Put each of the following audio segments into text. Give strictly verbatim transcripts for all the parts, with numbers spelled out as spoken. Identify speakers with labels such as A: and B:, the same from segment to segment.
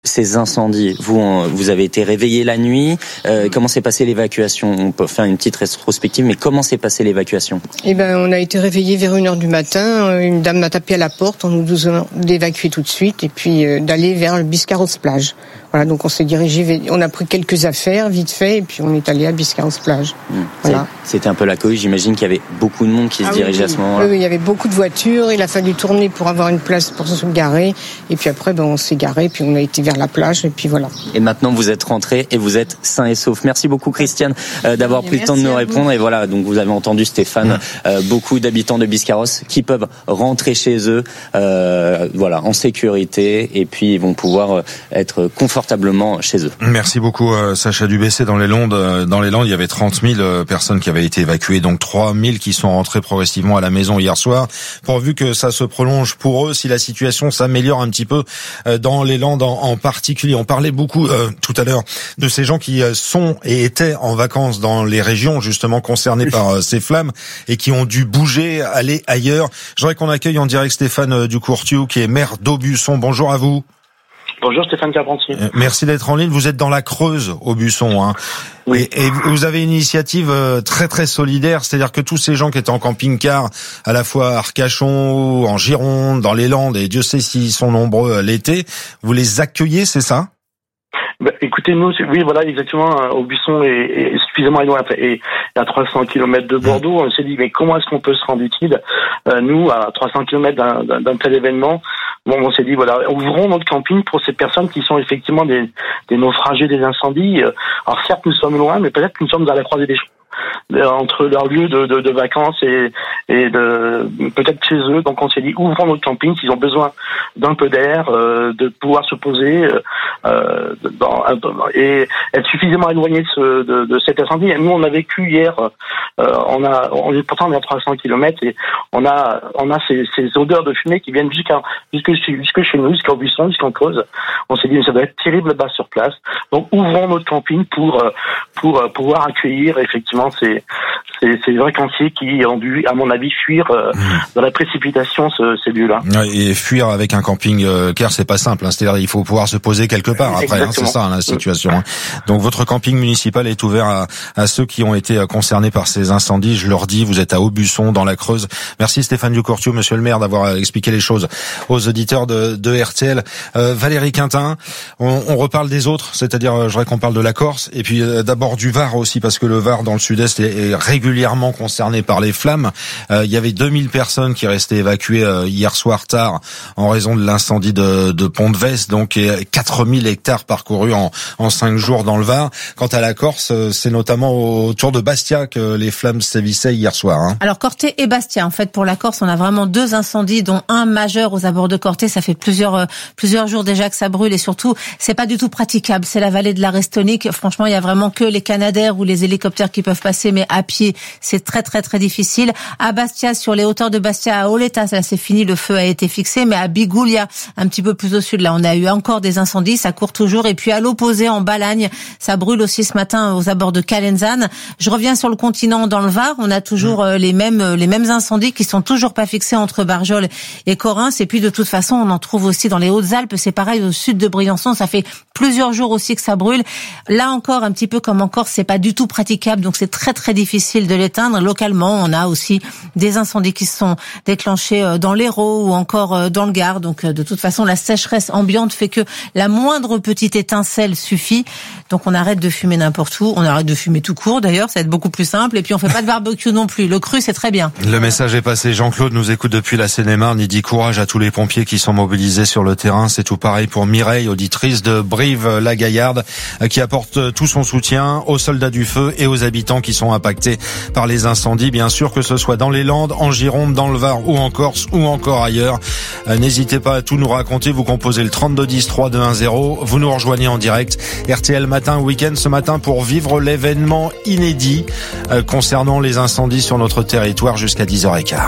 A: Ces incendies, vous vous avez été réveillé la nuit. Euh, comment s'est passée l'évacuation ? On peut faire une petite rétrospective, mais comment s'est passée l'évacuation ?
B: Eh ben, on a été réveillé vers une heure du matin. Une dame m'a tapé à la porte en nous disant d'évacuer tout de suite et puis euh, d'aller vers le Biscarrosse plage. Voilà, donc on s'est dirigé, on a pris quelques affaires vite fait et puis on est allé à Biscarrosse plage. Mmh. Voilà.
A: C'était un peu la cohue. J'imagine qu'il y avait beaucoup de monde qui se ah, dirigeait
B: oui,
A: à ce moment-là.
B: Oui, oui, il y avait beaucoup de voitures. Il a fallu tourner pour avoir une place pour se garer. Et puis après, ben, on s'est garé puis on a été vers la plage et puis voilà.
A: Et maintenant vous êtes rentrés et vous êtes sains et saufs. Merci beaucoup Christiane euh, d'avoir pris le temps de nous répondre. Et voilà, donc vous avez entendu Stéphane, euh, beaucoup d'habitants de Biscarrosse qui peuvent rentrer chez eux, euh, voilà, en sécurité et puis ils vont pouvoir euh, être confortablement chez eux.
C: Merci beaucoup euh, Sacha Dubessé. Dans les Landes, euh, dans les Landes, il y avait trente mille euh, personnes qui avaient été évacuées, donc trois mille qui sont rentrées progressivement à la maison hier soir. Pourvu que ça se prolonge pour eux, si la situation s'améliore un petit peu euh, dans les Landes en, en particulier. On parlait beaucoup euh, tout à l'heure de ces gens qui euh, sont et étaient en vacances dans les régions justement concernées par euh, ces flammes et qui ont dû bouger, aller ailleurs. Je voudrais qu'on accueille en direct Stéphane euh, Ducourtiou qui est maire d'Aubusson. Bonjour à vous.
D: Bonjour Stéphane Carpentier.
C: Merci d'être en ligne. Vous êtes dans la Creuse, Aubusson, hein.
D: Oui.
C: Et, et vous avez une initiative très très solidaire, c'est-à-dire que tous ces gens qui étaient en camping-car, à la fois à Arcachon, en Gironde, dans les Landes, et Dieu sait s'ils sont nombreux l'été, vous les accueillez, c'est ça ?
D: Bah, écoutez, nous, oui, voilà, exactement. Aubusson est, est suffisamment éloigné, et à trois cents kilomètres de Bordeaux. On s'est dit, mais comment est-ce qu'on peut se rendre utile, euh, nous, à trois cents kilomètres d'un, d'un, d'un tel événement? Bon, on s'est dit, voilà, ouvrons notre camping pour ces personnes qui sont effectivement des, des naufragés des incendies. Alors certes, nous sommes loin, mais peut-être que nous sommes à la croisée des chemins entre leur lieu de, de, de vacances et, et de peut-être chez eux. Donc on s'est dit, ouvrons notre camping s'ils ont besoin d'un peu d'air, euh, de pouvoir se poser euh, dans, et être suffisamment éloigné de, ce, de, de cet incendie. Et nous, on a vécu hier, euh, on a, on est pourtant à trois cents kilomètres et on a, on a ces, ces odeurs de fumée qui viennent jusqu'à jusque, jusque chez nous, jusqu'à Aubusson, jusqu'en Creuse. On s'est dit, ça doit être terrible là-bas sur place. Donc ouvrons notre camping pour pour pouvoir accueillir effectivement ces C'est, c'est les vacanciers qui ont dû, à mon avis, fuir euh, mmh. dans la précipitation ce, ces lieux-là.
C: Et fuir avec un camping-car, c'est pas simple. Hein. C'est-à-dire, il faut pouvoir se poser quelque part après. Hein, c'est ça hein, la situation. Hein. Donc, votre camping municipal est ouvert à, à ceux qui ont été concernés par ces incendies. Je leur dis, vous êtes à Aubusson, dans la Creuse. Merci Stéphane Ducourtiou, monsieur le maire, d'avoir expliqué les choses aux auditeurs de, de R T L. Euh, Valérie Quintin, on, on reparle des autres, c'est-à-dire, je voudrais qu'on parle de la Corse, et puis euh, d'abord du Var aussi, parce que le Var, dans le sud-est, est, est régulièrement concerné par les flammes. Euh, il y avait deux mille personnes qui restaient évacuées euh, hier soir tard en raison de l'incendie de, de Pont-de-Vesse, donc et quatre mille hectares parcourus en, en cinq jours dans le Var. Quant à la Corse, c'est notamment autour de Bastia que les flammes sévissaient hier soir. Hein.
E: Alors Corté et Bastia, en fait, pour la Corse, on a vraiment deux incendies, dont un majeur aux abords de Corté. Ça fait plusieurs euh, plusieurs jours déjà que ça brûle et surtout, c'est pas du tout praticable. C'est la vallée de la Restonique. Franchement, il y a vraiment que les Canadair ou les hélicoptères qui peuvent passer, mais à pied, c'est très très très difficile. À Bastia, sur les hauteurs de Bastia, à Oleta, ça c'est fini, le feu a été fixé, mais à Bigoulia, un petit peu plus au sud, là, on a eu encore des incendies, ça court toujours. Et puis à l'opposé, en Balagne, ça brûle aussi ce matin aux abords de Calenzane. Je reviens sur le continent, dans le Var, on a toujours euh, les mêmes les mêmes incendies qui sont toujours pas fixés entre Barjol et Correns. Et puis de toute façon, on en trouve aussi dans les Hautes-Alpes, c'est pareil au sud de Briançon, ça fait plusieurs jours aussi que ça brûle. Là encore, un petit peu comme en Corse, c'est pas du tout praticable, donc c'est très très difficile de l'éteindre. Localement, on a aussi des incendies qui se sont déclenchés dans l'Hérault ou encore dans le Gard. Donc de toute façon, la sécheresse ambiante fait que la moindre petite étincelle suffit. Donc on arrête de fumer n'importe où, on arrête de fumer tout court d'ailleurs, ça va être beaucoup plus simple. Et puis on fait pas de barbecue non plus. Le cru, c'est très bien.
C: Le message est passé. Jean-Claude nous écoute depuis la Seine-et-Marne. Il dit courage à tous les pompiers qui sont mobilisés sur le terrain. C'est tout pareil pour Mireille, auditrice de Brive-la-Gaillarde, qui apporte tout son soutien aux soldats du feu et aux habitants qui sont impactés par les incendies. Bien sûr, que ce soit dans les Landes, en Gironde, dans le Var ou en Corse ou encore ailleurs. N'hésitez pas à tout nous raconter. Vous composez le trente-deux dix trois deux un zéro. Vous nous rejoignez en direct. R T L Matin Week-end ce matin pour vivre l'événement inédit euh, concernant les incendies sur notre territoire jusqu'à dix heures quinze.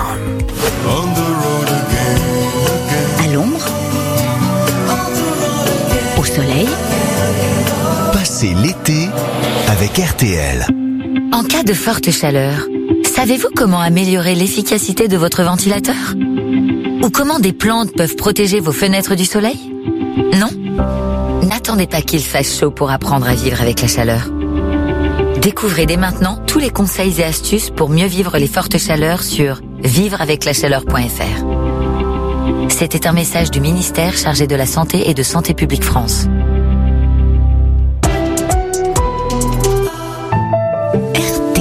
F: À l'ombre, au soleil,
G: passez l'été avec R T L.
F: En cas de forte chaleur, savez-vous comment améliorer l'efficacité de votre ventilateur ? Ou comment des plantes peuvent protéger vos fenêtres du soleil ? Non ? N'attendez pas qu'il fasse chaud pour apprendre à vivre avec la chaleur. Découvrez dès maintenant tous les conseils et astuces pour mieux vivre les fortes chaleurs sur vivre avec la chaleur point f r. C'était un message du ministère chargé de la Santé et de Santé publique France. R T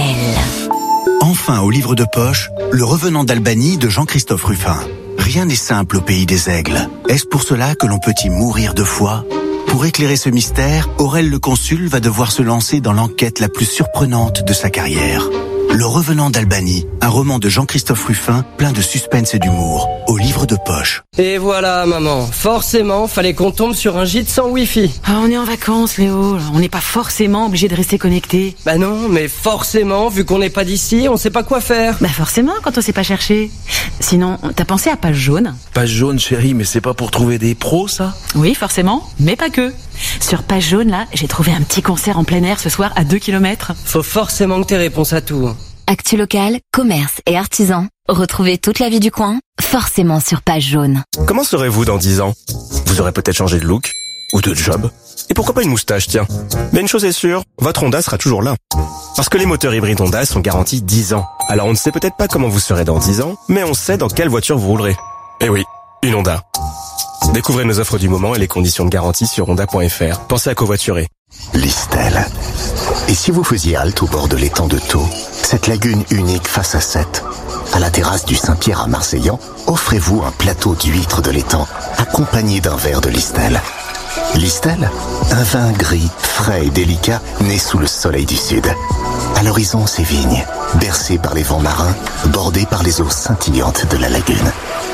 F: L.
G: Enfin au livre de poche, Le Revenant d'Albanie de Jean-Christophe Ruffin. Rien n'est simple au pays des aigles. Est-ce pour cela que l'on peut y mourir de foi ? Pour éclairer ce mystère, Aurel le Consul va devoir se lancer dans l'enquête la plus surprenante de sa carrière. Le Revenant d'Albanie, un roman de Jean-Christophe Ruffin, plein de suspense et d'humour, au livre de poche.
H: Et voilà, maman. Forcément, fallait qu'on tombe sur un gîte sans wifi.
I: Ah, on est en vacances, Léo. On n'est pas forcément obligé de rester connecté.
H: Bah non, mais forcément, vu qu'on n'est pas d'ici, on sait pas quoi faire.
I: Bah forcément, quand on sait pas chercher. Sinon, t'as pensé à Page Jaune ?
J: Page Jaune, chérie, mais c'est pas pour trouver des pros, ça ?
I: Oui, forcément, mais pas que. Sur Page Jaune, là, j'ai trouvé un petit concert en plein air ce soir à deux kilomètres.
H: Faut forcément que t'aies réponse à tout.
K: Actu local, commerce et artisans. Retrouvez toute la vie du coin, forcément sur Page Jaune.
L: Comment serez-vous dans dix ans ? Vous aurez peut-être changé de look ou de job. Et pourquoi pas une moustache, tiens. Mais une chose est sûre, votre Honda sera toujours là. Parce que les moteurs hybrides Honda sont garantis dix ans. Alors on ne sait peut-être pas comment vous serez dans dix ans, mais on sait dans quelle voiture vous roulerez. Eh oui, une Honda. Découvrez nos offres du moment et les conditions de garantie sur honda point f r. Pensez à covoiturer.
M: Listel. Et si vous faisiez halte au bord de l'étang de Thau, cette lagune unique face à Sète, à la terrasse du Saint-Pierre à Marseillan, offrez-vous un plateau d'huîtres de l'étang, accompagné d'un verre de Listel. Listel, un vin gris, frais et délicat, né sous le soleil du sud. À l'horizon, ses vignes, bercées par les vents marins, bordées par les eaux scintillantes de la lagune.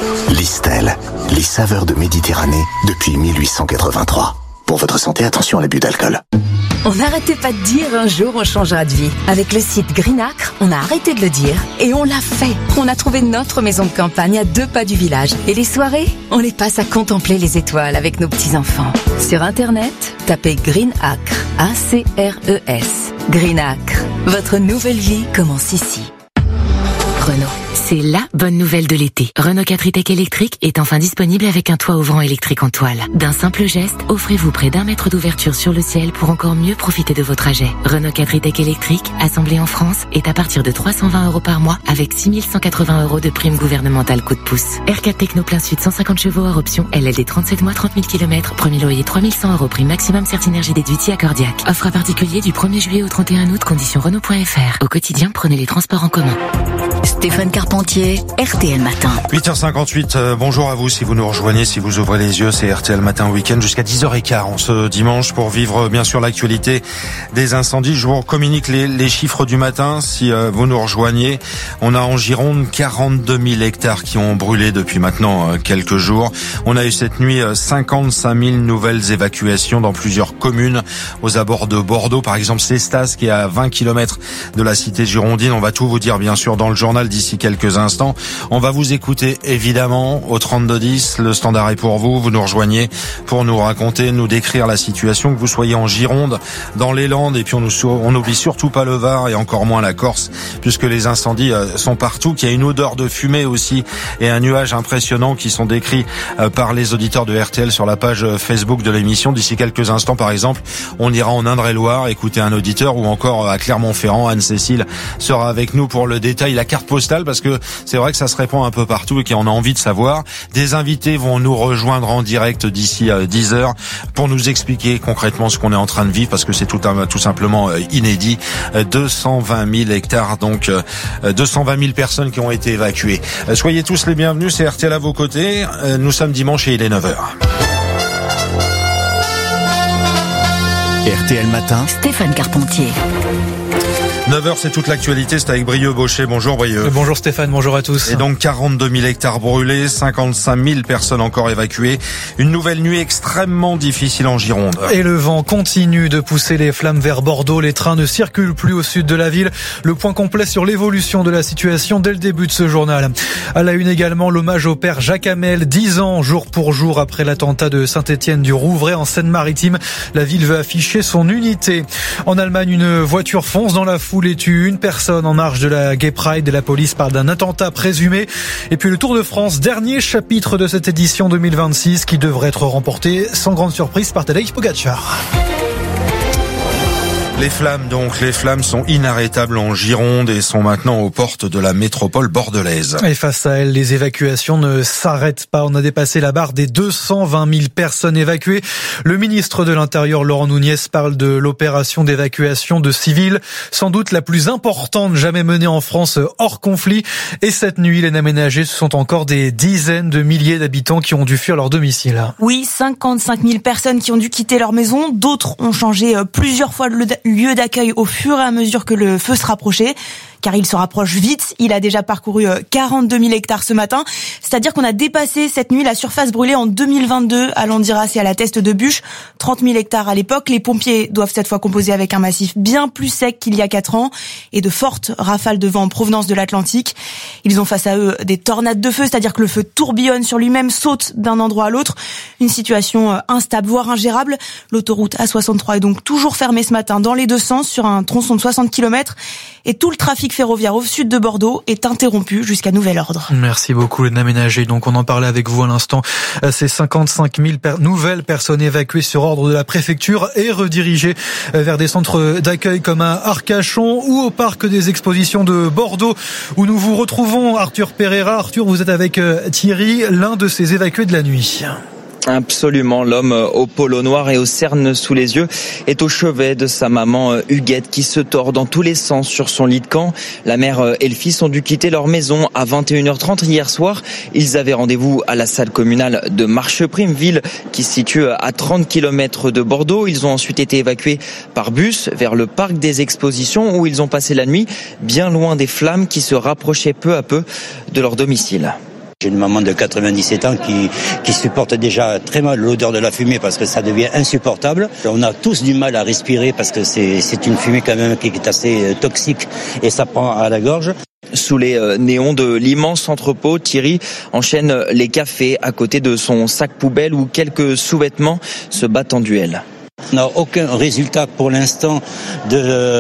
M: Listel, les saveurs de Méditerranée depuis mille huit cent quatre-vingt-trois. Pour votre santé, attention à l'abus d'alcool.
F: On n'arrêtait pas de dire un jour on changera de vie. Avec le site Greenacre, on a arrêté de le dire et on l'a fait. On a trouvé notre maison de campagne à deux pas du village. Et les soirées, on les passe à contempler les étoiles avec nos petits-enfants. Sur Internet, tapez Greenacre, A C R E S. Greenacre, votre nouvelle vie commence ici. Renault. C'est la bonne nouvelle de l'été. Renault quatre e-Tech électrique est enfin disponible avec un toit ouvrant électrique en toile. D'un simple geste, offrez-vous près d'un mètre d'ouverture sur le ciel pour encore mieux profiter de vos trajets. Renault quatre e-Tech électrique, assemblé en France, est à partir de trois cent vingt euros par mois avec six mille cent quatre-vingts euros de prime gouvernementale coup de pouce. R quatre Techno plein sud cent cinquante chevaux hors option, L L D trente-sept mois trente mille kilomètres, premier loyer trois mille cent euros prime maximum Certinergie déduit accordiaque. Offre à particulier du premier juillet au trente et un août, condition Renault point f r. Au quotidien, prenez les transports en commun. Stéphane Carpentier, R T L Matin.
C: huit heures cinquante-huit, euh, bonjour à vous si vous nous rejoignez, si vous ouvrez les yeux, c'est R T L Matin Week-end jusqu'à dix heures quinze en ce dimanche pour vivre bien sûr l'actualité des incendies. Je vous communique les, les chiffres du matin si euh, vous nous rejoignez. On a en Gironde quarante-deux mille hectares qui ont brûlé depuis maintenant euh, quelques jours. On a eu cette nuit euh, cinquante-cinq mille nouvelles évacuations dans plusieurs communes aux abords de Bordeaux. Par exemple, Cestas qui est à vingt kilomètres de la cité girondine. On va tout vous dire bien sûr dans le journal d'ici quelques instants. On va vous écouter évidemment au trente-deux dix. Le standard est pour vous. Vous nous rejoignez pour nous raconter, nous décrire la situation, que vous soyez en Gironde, dans les Landes, et puis on nous, on n'oublie surtout pas le Var et encore moins la Corse, puisque les incendies sont partout, qu'il y a une odeur de fumée aussi et un nuage impressionnant qui sont décrits par les auditeurs de R T L sur la page Facebook de l'émission. D'ici quelques instants, par exemple, on ira en Indre-et-Loire écouter un auditeur, ou encore à Clermont-Ferrand. Anne-Cécile sera avec nous pour le détail, la carte postale, parce que c'est vrai que ça se répand un peu partout et qu'on a envie de savoir. Des invités vont nous rejoindre en direct d'ici dix heures pour nous expliquer concrètement ce qu'on est en train de vivre, parce que c'est tout, un, tout simplement inédit. deux cent vingt mille hectares, donc deux cent vingt mille personnes qui ont été évacuées. Soyez tous les bienvenus, c'est R T L à vos côtés. Nous sommes dimanche et il est neuf heures.
G: R T L Matin,
F: Stéphane Carpentier.
C: neuf heures, c'est toute l'actualité, c'est avec Brieux Baucher. Bonjour Brieux.
N: Bonjour Stéphane, bonjour à tous.
C: Et donc quarante-deux mille hectares brûlés, cinquante-cinq mille personnes encore évacuées. Une nouvelle nuit extrêmement difficile en Gironde.
N: Et le vent continue de pousser les flammes vers Bordeaux. Les trains ne circulent plus au sud de la ville. Le point complet sur l'évolution de la situation dès le début de ce journal. À la une également, l'hommage au père Jacques Hamel, dix ans jour pour jour après l'attentat de Saint-Étienne-du-Rouvray en Seine-Maritime. La ville veut afficher son unité. En Allemagne, une voiture fonce dans la foule foulée tue une personne en marge de la Gay Pride et la police parle d'un attentat présumé. Et puis le Tour de France, dernier chapitre de cette édition deux mille vingt-six qui devrait être remporté sans grande surprise par Tadej Pogačar.
C: Les flammes donc, les flammes sont inarrêtables en Gironde et sont maintenant aux portes de la métropole bordelaise.
N: Et face à elles, les évacuations ne s'arrêtent pas. On a dépassé la barre des deux cent vingt mille personnes évacuées. Le ministre de l'Intérieur, Laurent Nunez, parle de l'opération d'évacuation de civils, sans doute la plus importante jamais menée en France hors conflit. Et cette nuit, les naménagés, ce sont encore des dizaines de milliers d'habitants qui ont dû fuir leur domicile.
O: Oui, cinquante-cinq mille personnes qui ont dû quitter leur maison. D'autres ont changé plusieurs fois le lieu d'accueil au fur et à mesure que le feu se rapprochait. Car il se rapproche vite. Il a déjà parcouru quarante-deux mille hectares ce matin. C'est-à-dire qu'on a dépassé cette nuit la surface brûlée en deux mille vingt-deux à Landiras et à la Teste de Bûche. trente mille hectares à l'époque. Les pompiers doivent cette fois composer avec un massif bien plus sec qu'il y a quatre ans et de fortes rafales de vent en provenance de l'Atlantique. Ils ont face à eux des tornades de feu, c'est-à-dire que le feu tourbillonne sur lui-même, saute d'un endroit à l'autre. Une situation instable, voire ingérable. L'autoroute A soixante-trois est donc toujours fermée ce matin dans les deux sens sur un tronçon de soixante kilomètres et tout le trafic ferroviaire au sud de Bordeaux est interrompu jusqu'à nouvel ordre.
N: Merci beaucoup les aménagés. Donc on en parlait avec vous à l'instant. Ces cinquante-cinq mille per- nouvelles personnes évacuées sur ordre de la préfecture et redirigées vers des centres d'accueil comme à Arcachon ou au parc des expositions de Bordeaux où nous vous retrouvons. Arthur Pereira. Arthur, vous êtes avec Thierry, l'un de ces évacués de la nuit.
P: Absolument, l'homme au polo noir et aux cernes sous les yeux est au chevet de sa maman Huguette qui se tord dans tous les sens sur son lit de camp. La mère et le fils ont dû quitter leur maison à vingt et une heures trente hier soir. Ils avaient rendez-vous à la salle communale de Marcheprime, ville qui se situe à trente kilomètres de Bordeaux. Ils ont ensuite été évacués par bus vers le parc des expositions où ils ont passé la nuit bien loin des flammes qui se rapprochaient peu à peu de leur domicile.
Q: J'ai une maman de quatre-vingt-dix-sept ans qui, qui supporte déjà très mal l'odeur de la fumée parce que ça devient insupportable. On a tous du mal à respirer parce que c'est, c'est une fumée quand même qui est assez toxique et ça prend à la gorge.
P: Sous les néons de l'immense entrepôt, Thierry enchaîne les cafés à côté de son sac poubelle où quelques sous-vêtements se battent en duel.
Q: On n'a aucun résultat pour l'instant de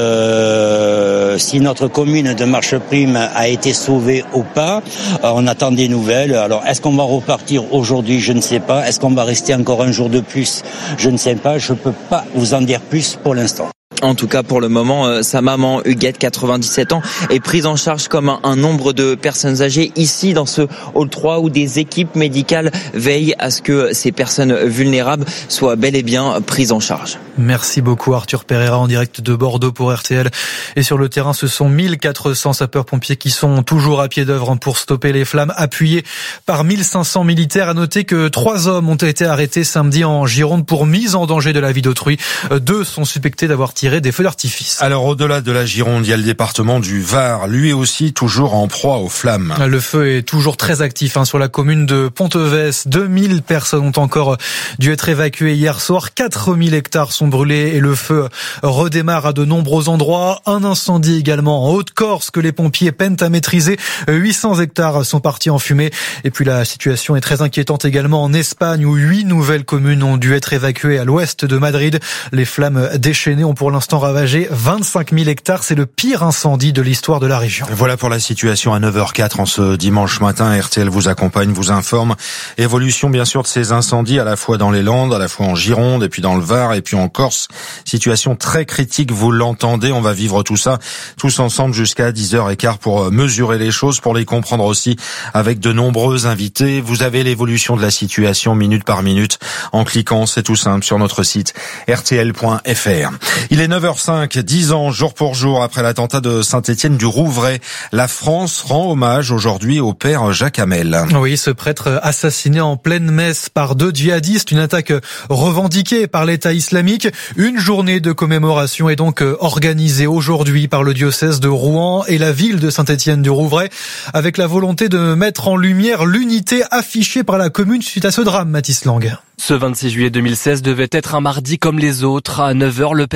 Q: euh, si notre commune de Marcheprime a été sauvée ou pas. Euh, on attend des nouvelles. Alors, est-ce qu'on va repartir aujourd'hui? Je ne sais pas. Est-ce qu'on va rester encore un jour de plus? Je ne sais pas. Je ne peux pas vous en dire plus pour l'instant.
P: En tout cas, pour le moment, euh, sa maman, Huguette, quatre-vingt-dix-sept ans, est prise en charge comme un, un nombre de personnes âgées ici dans ce hall trois où des équipes médicales veillent à ce que ces personnes vulnérables soient bel et bien prises en charge.
N: Merci beaucoup Arthur Pereira en direct de Bordeaux pour R T L. Et sur le terrain, ce sont mille quatre cents sapeurs-pompiers qui sont toujours à pied d'œuvre pour stopper les flammes, appuyés par mille cinq cents militaires. À noter que trois hommes ont été arrêtés samedi en Gironde pour mise en danger de la vie d'autrui. Deux sont suspectés d'avoir tiré des feux d'artifice.
C: Alors au-delà de la Gironde, il y a le département du Var, lui aussi toujours en proie aux flammes.
N: Le feu est toujours très actif hein, sur la commune de Ponteves. deux mille personnes ont encore dû être évacuées hier soir. quatre mille hectares sont brûlés et le feu redémarre à de nombreux endroits. Un incendie également en Haute-Corse que les pompiers peinent à maîtriser. huit cents hectares sont partis en fumée. Et puis la situation est très inquiétante également en Espagne où huit nouvelles communes ont dû être évacuées à l'ouest de Madrid. Les flammes déchaînées ont pour l'instant ravagé vingt-cinq mille hectares. C'est le pire incendie de l'histoire de la région.
C: Voilà pour la situation à neuf heures quatre en ce dimanche matin. R T L vous accompagne, vous informe. Évolution bien sûr de ces incendies à la fois dans les Landes, à la fois en Gironde et puis dans le Var et puis en Corse. Situation très critique, vous l'entendez. On va vivre tout ça tous ensemble jusqu'à dix heures quinze pour mesurer les choses, pour les comprendre aussi avec de nombreux invités. Vous avez l'évolution de la situation minute par minute en cliquant, c'est tout simple, sur notre site r t l point f r. Il est neuf heures cinq, dix ans jour pour jour après l'attentat de Saint-Étienne du Rouvray. La France rend hommage aujourd'hui au père Jacques Hamel.
N: Oui, ce prêtre assassiné en pleine messe par deux djihadistes, une attaque revendiquée par l'État islamique. Une journée de commémoration est donc organisée aujourd'hui par le diocèse de Rouen et la ville de Saint-Étienne du Rouvray, avec la volonté de mettre en lumière l'unité affichée par la commune suite à ce drame, Mathis Lang.
R: Ce vingt-six juillet deux mille seize devait être un mardi comme les autres. À neuf heures, le père Hamel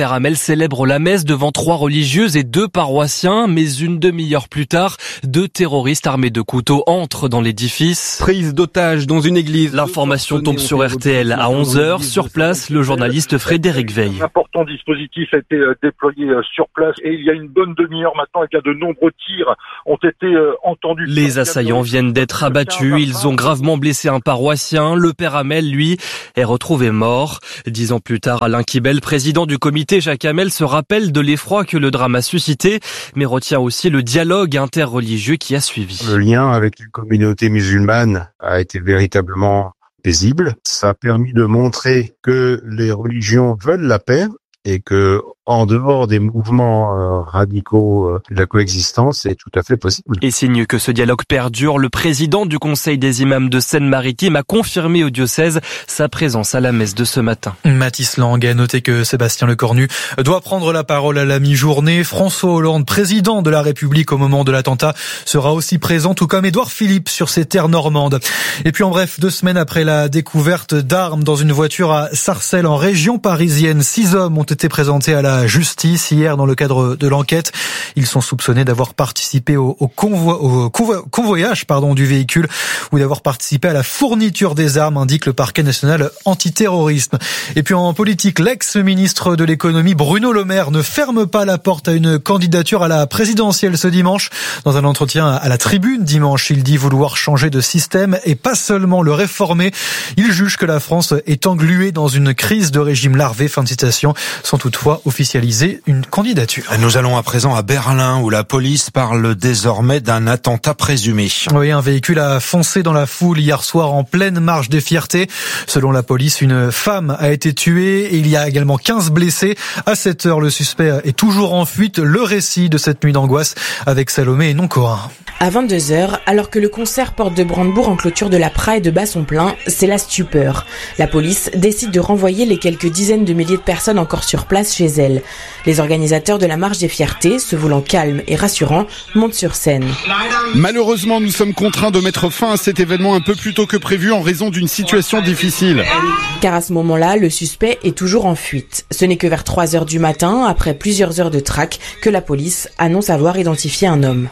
R: célèbre la messe devant trois religieuses et deux paroissiens, mais une demi-heure plus tard, deux terroristes armés de couteaux entrent dans l'édifice.
S: Prise d'otages dans une église.
R: L'information tombe sur R T L à onze heures. Sur place, le journaliste Frédéric Veil.
T: Un important dispositif a été déployé sur place et il y a une bonne demi-heure maintenant, et de nombreux tirs ont été entendus.
R: Les assaillants viennent d'être abattus. Ils ont gravement blessé un paroissien. Le père Hamel, lui, est retrouvé mort. Dix ans plus tard, Alain Kibel, président du comité Jacques Hamel, se rappelle de l'effroi que le drame a suscité, mais retient aussi le dialogue interreligieux qui a suivi.
U: Le lien avec la communauté musulmane a été véritablement paisible. Ça a permis de montrer que les religions veulent la paix et que, en dehors des mouvements euh, radicaux euh, de la coexistence, c'est tout à fait possible.
R: Et signe que ce dialogue perdure, le président du Conseil des imams de Seine-Maritime a confirmé au diocèse sa présence à la messe de ce matin.
N: Mathis Lang a noté que Sébastien Lecornu doit prendre la parole à la mi-journée. François Hollande, président de la République au moment de l'attentat, sera aussi présent, tout comme Édouard Philippe sur ses terres normandes. Et puis en bref, deux semaines après la découverte d'armes dans une voiture à Sarcelles en région parisienne, six hommes ont été présentés à la justice hier dans le cadre de l'enquête. Ils sont soupçonnés d'avoir participé au, au, convoi, au convoi, convoyage pardon, du véhicule ou d'avoir participé à la fourniture des armes, indique le parquet national antiterrorisme. Et puis en politique, l'ex-ministre de l'économie Bruno Le Maire ne ferme pas la porte à une candidature à la présidentielle ce dimanche. Dans un entretien à la Tribune dimanche, il dit vouloir changer de système et pas seulement le réformer. Il juge que la France est engluée dans une crise de régime larvé, fin de citation, sans toutefois officialiser une candidature.
C: Nous allons à présent à Berlin où la police parle désormais d'un attentat présumé.
N: Oui, un véhicule a foncé dans la foule hier soir en pleine marche des Fiertés. Selon la police, une femme a été tuée et il y a également quinze blessés. À cette heure, le suspect est toujours en fuite. Le récit de cette nuit d'angoisse avec Salomé et Non-Corin.
V: À vingt-deux heures, alors que le concert Porte de Brandebourg en clôture de la Pride bat son plein, c'est la stupeur. La police décide de renvoyer les quelques dizaines de milliers de personnes encore sur place chez elle. Les organisateurs de la Marche des Fiertés, se voulant calmes et rassurants, montent sur scène.
W: Malheureusement, nous sommes contraints de mettre fin à cet événement un peu plus tôt que prévu en raison d'une situation difficile.
V: Car à ce moment-là, le suspect est toujours en fuite. Ce n'est que vers trois heures du matin, après plusieurs heures de traque, que la police annonce avoir identifié un homme.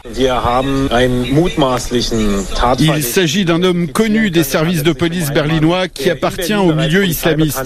W: Il s'agit d'un homme connu des services de police berlinois qui appartient au milieu islamiste.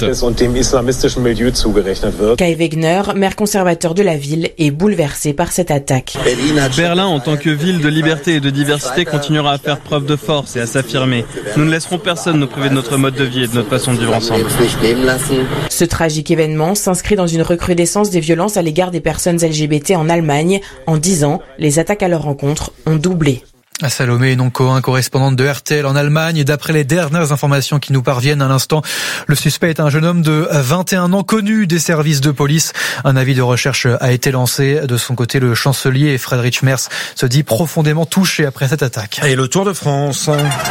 V: Kai Wegner, maire conservateur de la ville, est bouleversé par cette attaque.
X: Berlin, en tant que ville de liberté et de diversité, continuera à faire preuve de force et à s'affirmer. Nous ne laisserons personne nous priver de notre mode de vie et de notre façon de vivre ensemble.
V: Ce tragique événement s'inscrit dans une recrudescence des violences à l'égard des personnes L G B T en Allemagne. En dix ans, les attaques à leur rencontre ont doublé.
N: Salomé Non-Corin, correspondante de R T L en Allemagne. Et d'après les dernières informations qui nous parviennent à l'instant, le suspect est un jeune homme de vingt et un ans connu des services de police. Un avis de recherche a été lancé. De son côté, le chancelier Friedrich Merz se dit profondément touché après cette attaque.
C: Et le Tour de France.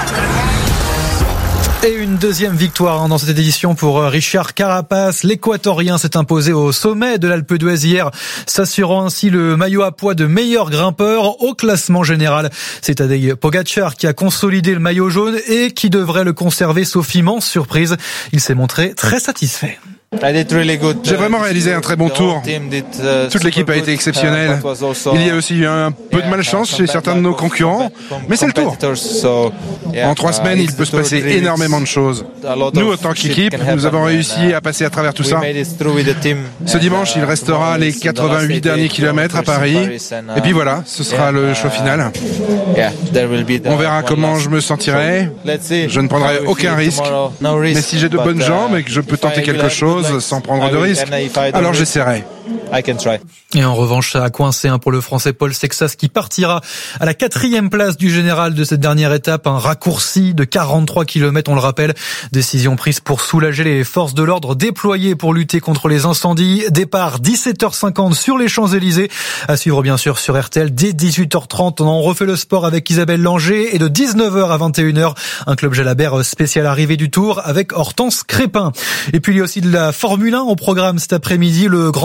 N: Et une deuxième victoire dans cette édition pour Richard Carapace. L'Équatorien s'est imposé au sommet de l'Alpe d'Huez hier, s'assurant ainsi le maillot à pois de meilleur grimpeur au classement général. C'est Tadej Pogačar qui a consolidé le maillot jaune et qui devrait le conserver sauf immense surprise. Il s'est montré très satisfait.
Y: J'ai vraiment réalisé un très bon tour. Toute l'équipe a été exceptionnelle. Il y a aussi eu un peu de malchance chez certains de nos concurrents, mais c'est le tour. En trois semaines, il peut se passer énormément de choses. Nous, en tant qu'équipe, nous avons réussi à passer à travers tout ça. Ce dimanche, il restera les quatre-vingt-huit derniers kilomètres à Paris. Et puis voilà, ce sera le choix final. On verra comment je me sentirai. Je ne prendrai aucun risque. Mais si j'ai de bonnes jambes et que je peux tenter quelque chose, sans prendre de risque, alors j'essaierai.
N: Et en revanche, ça a coincé pour le Français Paul Sexas qui partira à la quatrième place du général de cette dernière étape. Un raccourci de quarante-trois kilomètres, on le rappelle. Décision prise pour soulager les forces de l'ordre déployées pour lutter contre les incendies. Départ dix-sept heures cinquante sur les Champs-Élysées. À suivre bien sûr sur R T L dès dix-huit heures trente. On en refait le sport avec Isabelle Langer. Et de dix-neuf heures à vingt et une heures, un club Jalabert spécial arrivée du Tour avec Hortense Crépin. Et puis il y a aussi de la Formule un au programme cet après-midi. Le Grand Prix de Hongrie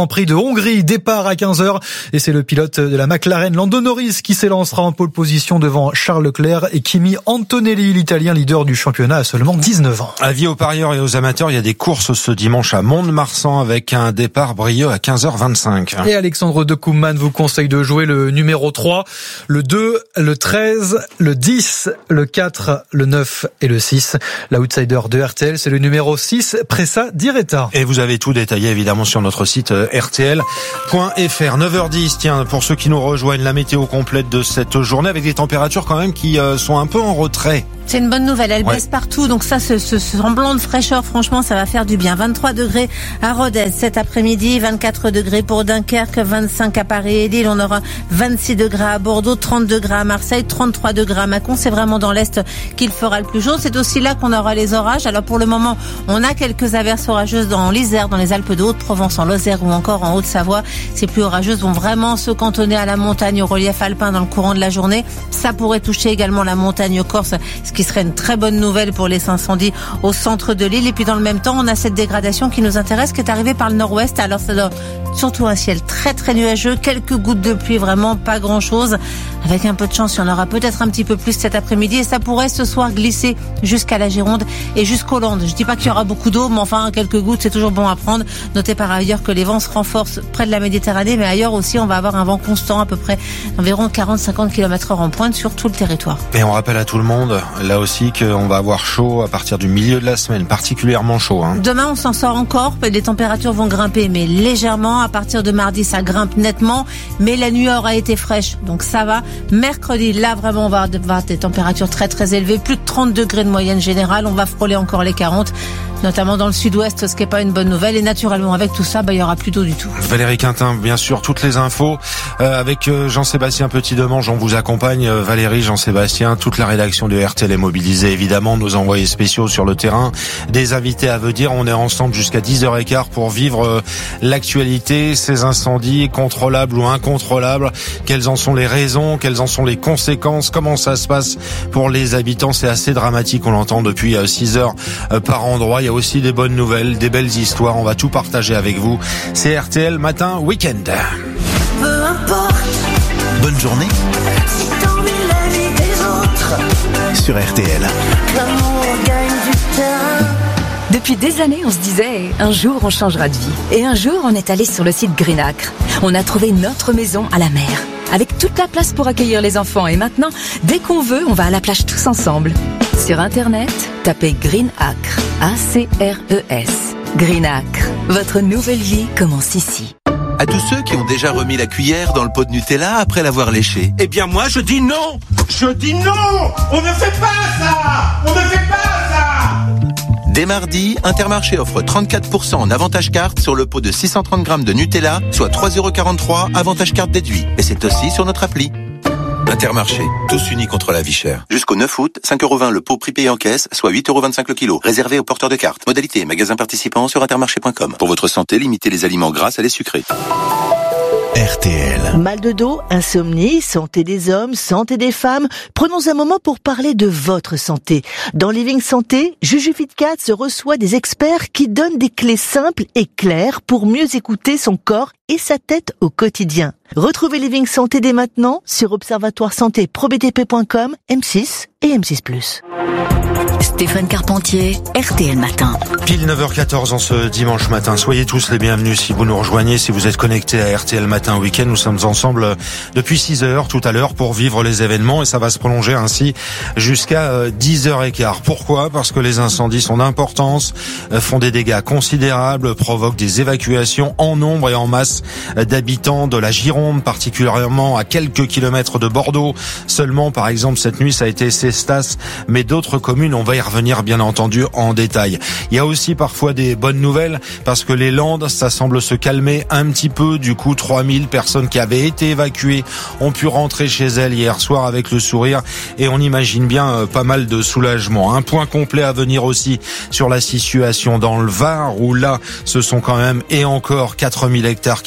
N: Hongrie, départ à quinze heures. Et c'est le pilote de la McLaren, Lando Norris, qui s'élancera en pole position devant Charles Leclerc et Kimi Antonelli, l'Italien leader du championnat à seulement dix-neuf ans.
C: Avis aux parieurs et aux amateurs, il y a des courses ce dimanche à Mont-de-Marsan avec un départ brilleux à quinze heures vingt-cinq.
N: Et Alexandre de Koopman vous conseille de jouer le numéro trois, le deux, le treize, le dix, le quatre, le neuf et le six. L'outsider de R T L, c'est le numéro six, Pressa Direta.
C: Et vous avez tout détaillé évidemment sur notre site R T L point F R. neuf heures dix, tiens, pour ceux qui nous rejoignent, la météo complète de cette journée avec des températures quand même qui sont un peu en retrait.
A: C'est une bonne nouvelle, elle
C: ouais.
A: baisse partout, donc ça, ce, ce semblant de fraîcheur, franchement, ça va faire du bien. vingt-trois degrés à Rodez cet après-midi, vingt-quatre degrés pour Dunkerque, vingt-cinq à Paris et Lille, on aura vingt-six degrés à Bordeaux, trente degrés à Marseille, trente-trois degrés à Mâcon. C'est vraiment dans l'Est qu'il fera le plus chaud. C'est aussi là qu'on aura les orages. Alors pour le moment, on a quelques averses orageuses dans l'Isère, dans les Alpes de Haute-Provence, en Lozère ou encore en Haute-Savoie. Ces pluies orageuses vont vraiment se cantonner à la montagne, au relief alpin dans le courant de la journée. Ça pourrait toucher également la montagne corse, ce qui serait une très bonne nouvelle pour les incendies au centre de l'île. Et puis dans le même temps, on a cette dégradation qui nous intéresse, qui est arrivée par le nord-ouest. Alors c'est surtout un ciel très très nuageux, quelques gouttes de pluie, vraiment pas grand-chose. Avec un peu de chance, il y en aura peut-être un petit peu plus cet après-midi et ça pourrait ce soir glisser jusqu'à la Gironde et jusqu'aux Landes. Je dis pas qu'il y aura beaucoup d'eau, mais enfin quelques gouttes, c'est toujours bon à prendre. Notez par ailleurs que les vents se renforcent près de la Méditerranée, mais ailleurs aussi, on va avoir un vent constant à peu près environ quarante à cinquante kilomètres heure en pointe sur tout le territoire.
C: Et on rappelle à tout le monde, là aussi, qu'on va avoir chaud à partir du milieu de la semaine, particulièrement chaud. Hein.
A: Demain, on s'en sort encore, les températures vont grimper, mais légèrement. À partir de mardi, ça grimpe nettement, mais la nuit aura été fraîche, donc ça va. Mercredi, là vraiment, on va avoir des températures très très élevées, plus de trente degrés de moyenne générale, on va frôler encore les quarante, notamment dans le sud-ouest, ce qui n'est pas une bonne nouvelle. Et naturellement, avec tout ça, bah, il y aura plus d'eau du tout.
C: Valérie Quintin, bien sûr, toutes les infos euh, avec euh, Jean-Sébastien Petit-Demange, on vous accompagne. Euh, Valérie, Jean-Sébastien, toute la rédaction de R T L est mobilisée, évidemment, nos envoyés spéciaux sur le terrain, des invités à venir. On est ensemble jusqu'à dix heures quinze pour vivre euh, l'actualité, ces incendies contrôlables ou incontrôlables. Quelles en sont les raisons, quelles en sont les conséquences, comment ça se passe pour les habitants. C'est assez dramatique, on l'entend depuis euh, six heures euh, par endroit. Il y a aussi des bonnes nouvelles, des belles histoires. On va tout partager avec vous. C'est R T L Matin Week-end.
B: Peu importe.
G: Bonne journée.
B: Si t'envies la vie des autres.
G: Sur R T L.
B: L'amour gagne du terrain.
F: Depuis des années, on se disait, un jour on changera de vie. Et un jour, on est allé sur le site Greenacre. On a trouvé notre maison à la mer, avec toute la place pour accueillir les enfants. Et maintenant, dès qu'on veut, on va à la plage tous ensemble. Sur Internet, tapez Greenacre, A C R E S. Greenacre, votre nouvelle vie commence ici.
D: À tous ceux qui ont déjà remis la cuillère dans le pot de Nutella après l'avoir léché. Eh bien moi, je dis non. Je dis non. On ne fait pas ça. On ne fait pas ça. Dès mardi, Intermarché offre trente-quatre pour cent en avantage carte sur le pot de six cent trente grammes de Nutella, soit trois euros quarante-trois, avantage carte déduit. Et c'est aussi sur notre appli. Intermarché, tous unis contre la vie chère. Jusqu'au neuf août, cinq euros vingt le pot prix payé en caisse, soit huit euros vingt-cinq le kilo. Réservé aux porteurs de cartes. Modalité, magasin participant sur intermarché point com. Pour votre santé, limitez les aliments gras à les sucrés.
G: R T L.
E: Mal de dos, insomnie, santé des hommes, santé des femmes. Prenons un moment pour parler de votre santé. Dans Living Santé, Juju Fitcat se reçoit des experts qui donnent des clés simples et claires pour mieux écouter son corps et sa tête au quotidien. Retrouvez Living Santé dès maintenant sur observatoire santé pro b t p point com, M six et M six plus.
K: Stéphane Carpentier, R T L Matin.
C: Pile neuf heures quatorze en ce dimanche matin. Soyez tous les bienvenus si vous nous rejoignez, si vous êtes connectés à R T L Matin Week-end. Nous sommes ensemble depuis six heures tout à l'heure pour vivre les événements et ça va se prolonger ainsi jusqu'à dix heures quinze. Pourquoi ? Parce que les incendies sont d'importance, font des dégâts considérables, provoquent des évacuations en nombre et en masse d'habitants de la Gironde, particulièrement à quelques kilomètres de Bordeaux. Seulement, par exemple, cette nuit, ça a été Cestas, mais d'autres communes, on va y revenir bien entendu en détail. Il y a aussi parfois des bonnes nouvelles parce que les Landes, ça semble se calmer un petit peu. Du coup, trois mille personnes qui avaient été évacuées ont pu rentrer chez elles hier soir avec le sourire et on imagine bien pas mal de soulagement. Un point complet à venir aussi sur la situation dans le Var où là, ce sont quand même et encore quatre mille hectares qui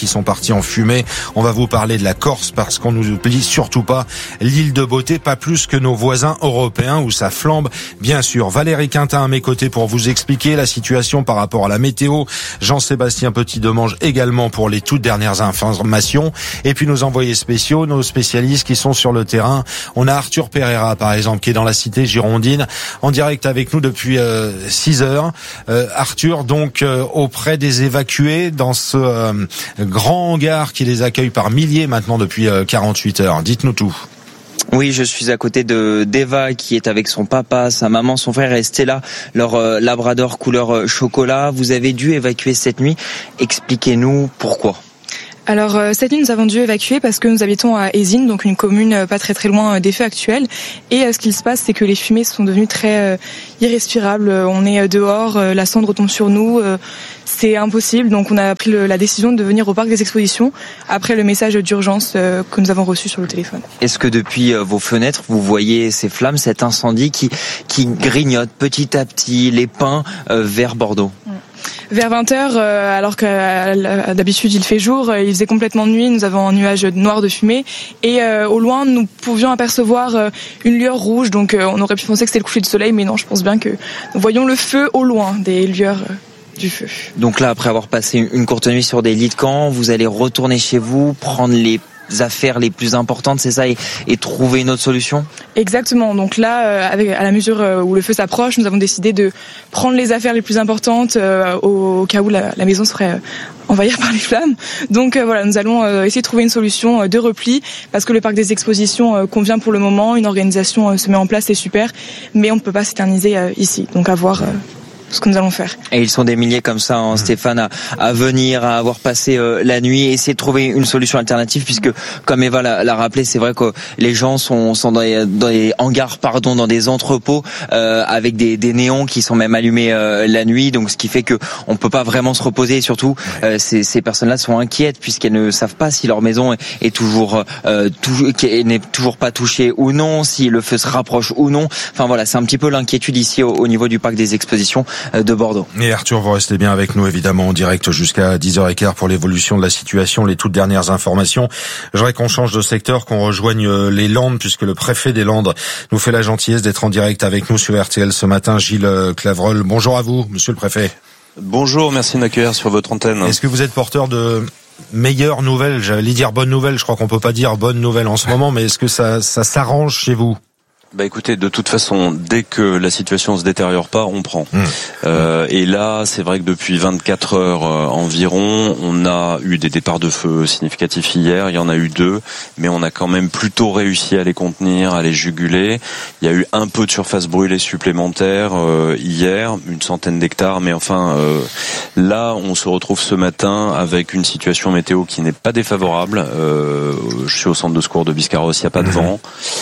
C: qui sont partis en fumée. On va vous parler de la Corse parce qu'on nous oublie surtout pas l'île de beauté, pas plus que nos voisins européens où ça flambe. Bien sûr, Valérie Quintin à mes côtés pour vous expliquer la situation par rapport à la météo. Jean-Sébastien Petit-Demange également pour les toutes dernières informations. Et puis nos envoyés spéciaux, nos spécialistes qui sont sur le terrain. On a Arthur Pereira par exemple qui est dans la cité girondine en direct avec nous depuis euh, six heures. Euh, Arthur donc euh, auprès des évacués dans ce euh, grand hangar qui les accueille par milliers maintenant depuis euh, quarante-huit heures. Dites-nous tout.
P: Oui, je suis à côté de d'Eva qui est avec son papa, sa maman, son frère et Stella, leur euh, labrador couleur euh, chocolat. Vous avez dû évacuer cette nuit. Expliquez-nous pourquoi.
H: Alors euh, cette nuit nous avons dû évacuer parce que nous habitons à Ézines, donc une commune euh, pas très très loin euh, des feux actuels. Et euh, ce qui se passe, c'est que les fumées sont devenues très euh, irrespirables. On est euh, dehors, euh, la cendre tombe sur nous, euh, c'est impossible. Donc on a pris le, la décision de venir au parc des expositions après le message d'urgence euh, que nous avons reçu sur le téléphone.
P: Est-ce que depuis euh, vos fenêtres, vous voyez ces flammes, cet incendie qui qui grignote petit à petit les pins euh, vers Bordeaux? mmh.
H: Vers vingt heures, euh, alors que euh, d'habitude il fait jour, euh, il faisait complètement nuit, nous avons un nuage noir de fumée et euh, au loin nous pouvions apercevoir euh, une lueur rouge, donc euh, on aurait pu penser que c'était le coucher du soleil, mais non, je pense bien que nous voyons le feu au loin, des lueurs euh, du feu.
P: Donc là, après avoir passé une courte nuit sur des lits de camp, vous allez retourner chez vous, prendre les affaires les plus importantes, c'est ça, et, et trouver une autre solution?
H: Exactement. Donc là, euh, avec, à la mesure euh, où le feu s'approche, nous avons décidé de prendre les affaires les plus importantes euh, au, au cas où la, la maison serait euh, envahie par les flammes. Donc euh, voilà, nous allons euh, essayer de trouver une solution euh, de repli parce que le parc des expositions euh, convient pour le moment, une organisation euh, se met en place, c'est super, mais on ne peut pas s'éterniser euh, ici. Donc à voir... Euh, ce que nous allons faire.
P: Et ils sont des milliers comme ça, hein, Stéphane, à, à venir, à avoir passé euh, la nuit, essayer de trouver une solution alternative, puisque comme Eva l'a, l'a rappelé, c'est vrai que les gens sont, sont dans, les, dans les hangars, pardon, dans des entrepôts euh, avec des, des néons qui sont même allumés euh, la nuit, donc ce qui fait que on peut pas vraiment se reposer. Et surtout, euh, ces, ces personnes-là sont inquiètes puisqu'elles ne savent pas si leur maison est, est toujours euh, tou- n'est toujours pas touchée ou non, si le feu se rapproche ou non. Enfin voilà, c'est un petit peu l'inquiétude ici au, au niveau du parc des expositions de Bordeaux.
C: Et Arthur, vous restez bien avec nous évidemment en direct jusqu'à dix heures quinze pour l'évolution de la situation, les toutes dernières informations. Je voudrais qu'on change de secteur, qu'on rejoigne les Landes puisque le préfet des Landes nous fait la gentillesse d'être en direct avec nous sur R T L ce matin. Gilles Clavreul, bonjour à vous, monsieur le préfet.
I: Bonjour, merci de m'accueillir sur votre antenne.
C: Est-ce que vous êtes porteur de meilleures nouvelles? J'allais dire bonnes nouvelles, je crois qu'on peut pas dire bonnes nouvelles en ce moment, mais est-ce que ça, ça s'arrange chez vous?
I: Bah écoutez, de toute façon, dès que la situation se détériore pas, on prend. Mmh. Euh, et là, c'est vrai que depuis vingt-quatre heures euh, environ, on a eu des départs de feu significatifs hier. Il y en a eu deux, mais on a quand même plutôt réussi à les contenir, à les juguler. Il y a eu un peu de surface brûlée supplémentaire euh, hier, une centaine d'hectares, mais enfin, euh, là, on se retrouve ce matin avec une situation météo qui n'est pas défavorable. Euh, je suis au centre de secours de Biscarrosse, il n'y a pas de mmh. vent.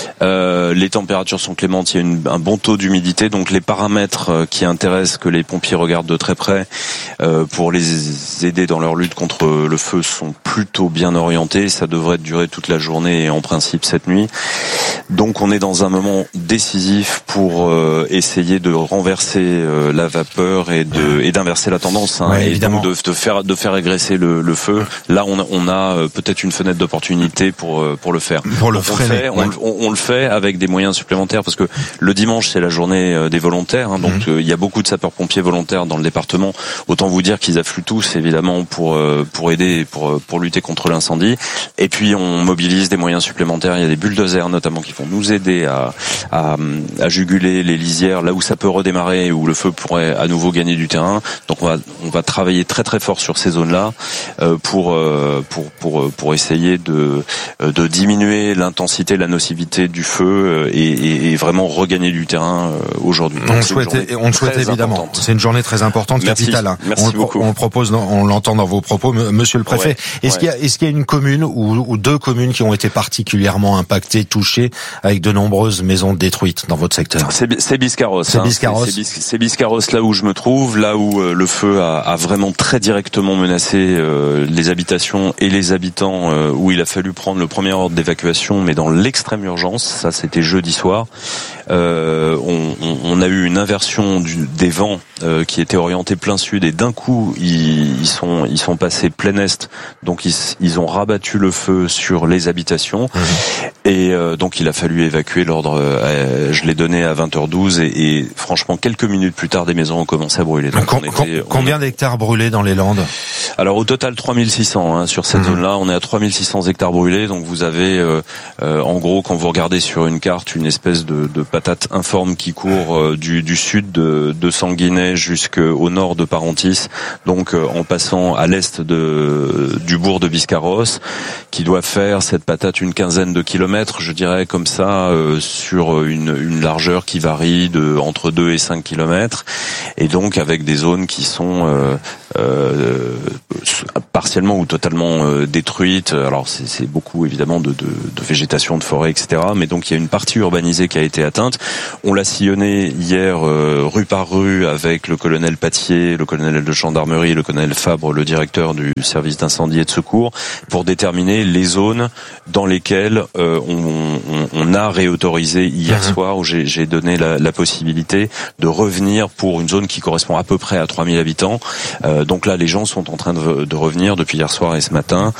I: Euh, les températures sont clémentes, il y a une, un bon taux d'humidité, donc les paramètres qui intéressent que les pompiers regardent de très près euh, pour les aider dans leur lutte contre le feu sont plutôt bien orientés. Ça devrait durer toute la journée et en principe cette nuit. Donc on est dans un moment décisif pour euh, essayer de renverser euh, la vapeur et de et d'inverser la tendance, hein, ouais, et donc de, de faire de faire régresser le, le feu. Là on a, on a euh, peut-être une fenêtre d'opportunité pour euh, pour le faire.
C: Pour le
I: donc,
C: freiner.
I: On, le fait, ouais. on, on, on le fait avec des moyens supplémentaires parce que le dimanche c'est la journée euh, des volontaires, hein, donc il mmh. euh, y a beaucoup de sapeurs-pompiers volontaires dans le département. Autant vous dire qu'ils affluent tous évidemment pour euh, pour aider pour pour lutter contre l'incendie. Et puis on mobilise des moyens supplémentaires. Il y a des bulldozers notamment qui vont nous aider à, à, à juguler les lisières là où ça peut redémarrer, où le feu pourrait à nouveau gagner du terrain. Donc on va, on va travailler très très fort sur ces zones-là euh, pour, euh, pour, pour, pour essayer de, de diminuer l'intensité, la nocivité du feu et, et, et vraiment regagner du terrain aujourd'hui.
C: On le souhaite, on le souhaite évidemment. Importante. C'est une journée très importante,
I: Merci.
C: capitale. Hein.
I: Merci
C: on,
I: beaucoup.
C: On le propose, on l'entend dans vos propos, monsieur le préfet. Ouais. Est-ce ouais. qu'il y a, est-ce qu'il y a une commune ou, ou deux communes qui ont été particulièrement impactées, touchées, avec de nombreuses maisons détruites dans votre secteur?
I: C'est, c'est Biscarrosse.
C: C'est hein. Biscarrosse.
I: C'est, c'est, c'est Biscarrosse là où je me trouve, là où euh, le feu a, a vraiment très directement menacé euh, les habitations et les habitants, euh, où il a fallu prendre le premier ordre d'évacuation, mais dans l'extrême urgence. Ça, c'était jeudi soir. euh, on, on, on a eu une inversion du, des vents euh, qui étaient orientés plein sud et d'un coup ils, ils sont ils sont passés plein est, donc ils, ils ont rabattu le feu sur les habitations mmh. et euh, donc il a fallu évacuer. L'ordre euh, je l'ai donné à vingt heures douze et, et franchement quelques minutes plus tard des maisons ont commencé à brûler. Donc,
C: com-
I: on était,
C: combien on... d'hectares brûlés dans les Landes?
I: Alors au total trois mille six cents hein, sur cette mmh. zone-là, on est à trois mille six cents hectares brûlés. Donc vous avez euh, euh, en gros quand vous regardez sur une carte une espèce de, de patate informe qui court euh, du, du sud de, de Sanguinet jusqu'au nord de Parentis, donc euh, en passant à l'est de, du bourg de Biscarrosse, qui doit faire cette patate une quinzaine de kilomètres, je dirais comme ça, euh, sur une, une largeur qui varie de entre deux et cinq kilomètres, et donc avec des zones qui sont euh, euh, partiellement ou totalement euh, détruites. Alors c'est, c'est beaucoup évidemment de, de, de végétation, de forêt, et cetera. Mais donc il y a une partie urbanisée qui a été atteinte. On l'a sillonné hier euh, rue par rue avec le colonel Patier, le colonel de gendarmerie, le colonel Fabre, le directeur du service d'incendie et de secours, pour déterminer les zones dans lesquelles euh, on, on, on a réautorisé hier mmh. soir, où j'ai, j'ai donné la, la possibilité de revenir pour une zone qui correspond à peu près à trois mille habitants. Euh, donc là, les gens sont en train de, de revenir depuis hier soir et ce matin.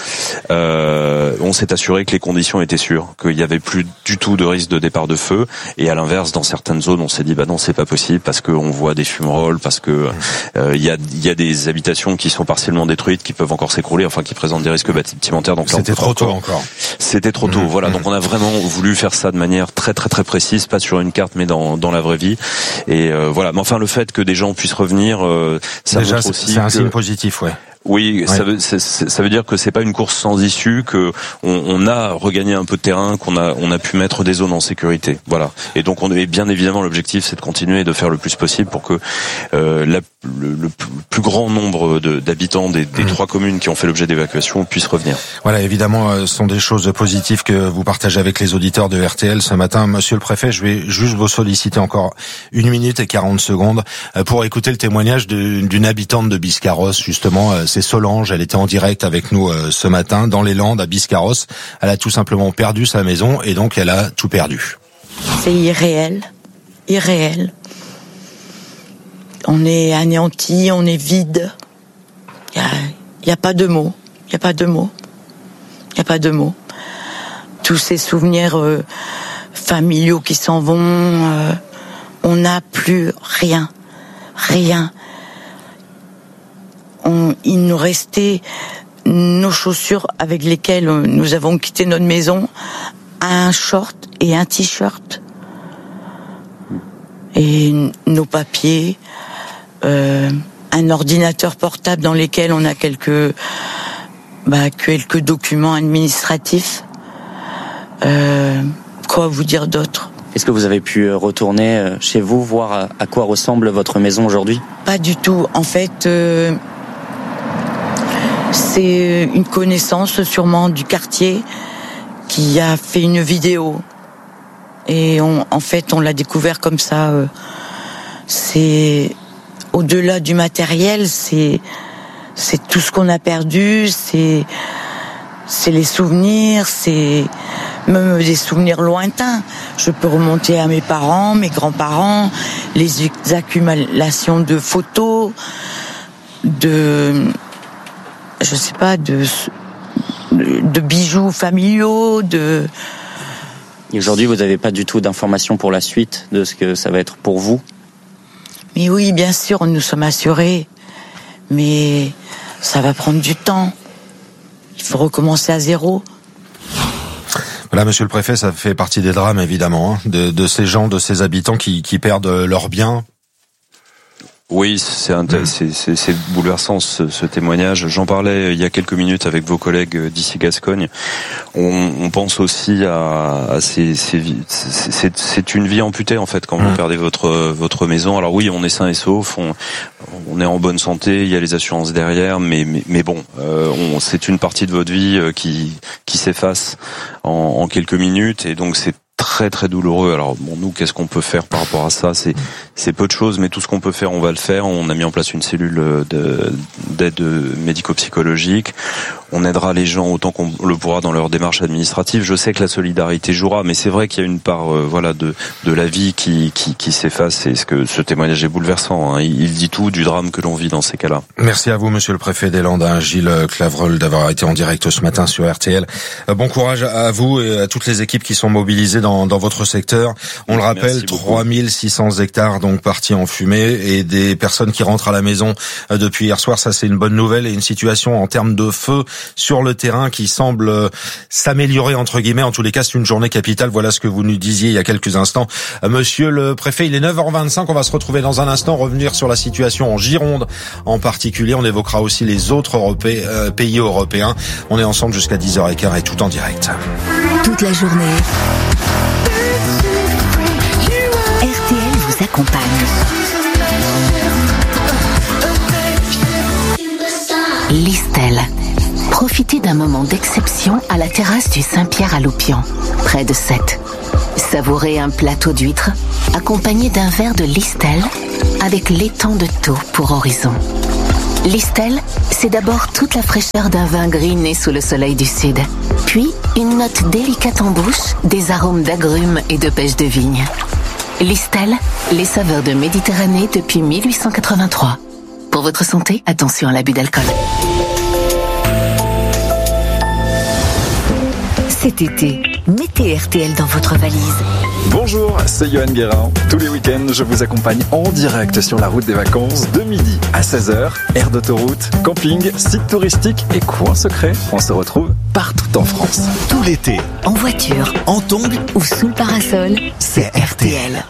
I: Euh, on s'est assuré que les conditions étaient sûres, qu'il n'y avait plus du tout de risque de départ de feu. Et à l'inverse, dans certaines zones, on s'est dit bah non, c'est pas possible parce qu'on voit des fumerolles, parce que euh, il y a il y a des habitations qui sont partiellement détruites, qui peuvent encore s'écrouler, enfin qui présentent des risques bâtimentaires. Donc là,
C: c'était trop tôt encore.
I: C'était trop tôt. Mmh, voilà. Mmh. Donc on a vraiment voulu faire ça de manière très très très précise, pas sur une carte, mais dans dans la vraie vie. Et euh, voilà. Mais enfin, le fait que des gens puissent revenir, euh, ça
C: déjà
I: montre
C: c'est,
I: aussi
C: c'est un
I: que...
C: signe positif, ouais.
I: Oui,
C: ouais.
I: ça veut c'est, ça veut dire que c'est pas une course sans issue, que on, on a regagné un peu de terrain, qu'on a on a pu mettre des zones en sécurité. Voilà. Et donc on est bien évidemment l'objectif, c'est de continuer de faire le plus possible pour que euh, la, le, le plus grand nombre de, d'habitants des, des mmh. trois communes qui ont fait l'objet d'évacuation puissent revenir.
C: Voilà, évidemment, ce sont des choses positives que vous partagez avec les auditeurs de R T L ce matin. Monsieur le préfet, je vais juste vous solliciter encore une minute et quarante secondes pour écouter le témoignage de, d'une habitante de Biscarrosse, justement. C'est Solange, elle était en direct avec nous ce matin dans les Landes à Biscarrosse. Elle a tout simplement perdu sa maison et donc elle a tout perdu.
J: C'est irréel, irréel. On est anéanti, on est vide. Il y a, y a pas de mots, il y a pas de mots, il y a pas de mots. Tous ces souvenirs euh, familiaux qui s'en vont, euh, on n'a plus rien, rien. On, il nous restait nos chaussures avec lesquelles nous avons quitté notre maison, un short et un t-shirt, et nos papiers, euh, un ordinateur portable dans lequel on a quelques, bah, quelques documents administratifs. Euh, quoi vous dire d'autre ?
L: Est-ce que vous avez pu retourner chez vous, voir à quoi ressemble votre maison aujourd'hui ?
J: Pas du tout. En fait, euh, c'est une connaissance sûrement du quartier qui a fait une vidéo. Et on, en fait, on l'a découvert comme ça. Euh, c'est au-delà du matériel, c'est c'est tout ce qu'on a perdu, c'est c'est les souvenirs, c'est même des souvenirs lointains. Je peux remonter à mes parents, mes grands-parents, les accumulations de photos, de je sais pas, de de bijoux familiaux, de.
L: Et aujourd'hui, vous n'avez pas du tout d'informations pour la suite de ce que ça va être pour vous ?
J: Mais oui, bien sûr, nous sommes assurés. Mais ça va prendre du temps. Il faut recommencer à zéro.
C: Voilà, monsieur le préfet, ça fait partie des drames, évidemment, hein, de, de ces gens, de ces habitants qui, qui perdent leurs biens.
I: Oui, c'est, un, c'est, c'est, c'est bouleversant ce, ce témoignage. J'en parlais il y a quelques minutes avec vos collègues d'ici Gascogne. On, on pense aussi à, à ces, ces vies. C'est, c'est une vie amputée en fait quand vous perdez votre votre maison. Alors oui, on est sain et sauf, on, on est en bonne santé, il y a les assurances derrière, mais mais, mais bon, euh, on, c'est une partie de votre vie qui qui s'efface en, en quelques minutes et donc c'est très très douloureux. Alors bon, nous, qu'est-ce qu'on peut faire par rapport à ça? C'est c'est peu de choses, mais tout ce qu'on peut faire, on va le faire. On a mis en place une cellule de, d'aide médico-psychologique. On aidera les gens autant qu'on le pourra dans leur démarche administrative. Je sais que la solidarité jouera, mais c'est vrai qu'il y a une part, euh, voilà, de de la vie qui qui, qui s'efface. Et ce que ce témoignage est bouleversant. Hein. Il, il dit tout du drame que l'on vit dans ces cas-là.
C: Merci à vous, Monsieur le Préfet des Landes, hein, Gilles Clavreul, d'avoir été en direct ce matin sur R T L. Euh, bon courage à vous et à toutes les équipes qui sont mobilisées dans dans votre secteur. On le rappelle, trois mille six cents hectares donc partis en fumée et des personnes qui rentrent à la maison euh, depuis hier soir. Ça, c'est une bonne nouvelle et une situation en termes de feu sur le terrain qui semble euh, s'améliorer entre guillemets. En tous les cas, c'est une journée capitale. Voilà ce que vous nous disiez il y a quelques instants. Euh, monsieur le Préfet, il est neuf heures vingt-cinq. On va se retrouver dans un instant, revenir sur la situation en Gironde en particulier. On évoquera aussi les autres Europé- euh, pays européens. On est ensemble jusqu'à dix heures quinze et tout en direct.
K: Toute la journée, R T L vous accompagne. Listel. Profitez d'un moment d'exception à la terrasse du Saint-Pierre à Loupian, près de Sète. Savourez un plateau d'huîtres accompagné d'un verre de Listel avec l'étang de Thau pour horizon. Listel, c'est d'abord toute la fraîcheur d'un vin gris né sous le soleil du sud, puis une note délicate en bouche, des arômes d'agrumes et de pêche de vigne. Listel, les saveurs de Méditerranée depuis mille huit cent quatre-vingt-trois. Pour votre santé, attention à l'abus d'alcool. Cet été, mettez R T L dans votre valise.
M: Bonjour, c'est Johan Guérin. Tous les week-ends, je vous accompagne en direct sur la route des vacances de midi à seize heures. Aire d'autoroute, camping, site touristique et coin secret. On se retrouve partout en France.
K: Tout l'été, en voiture, en tongue ou sous le parasol, c'est R T L.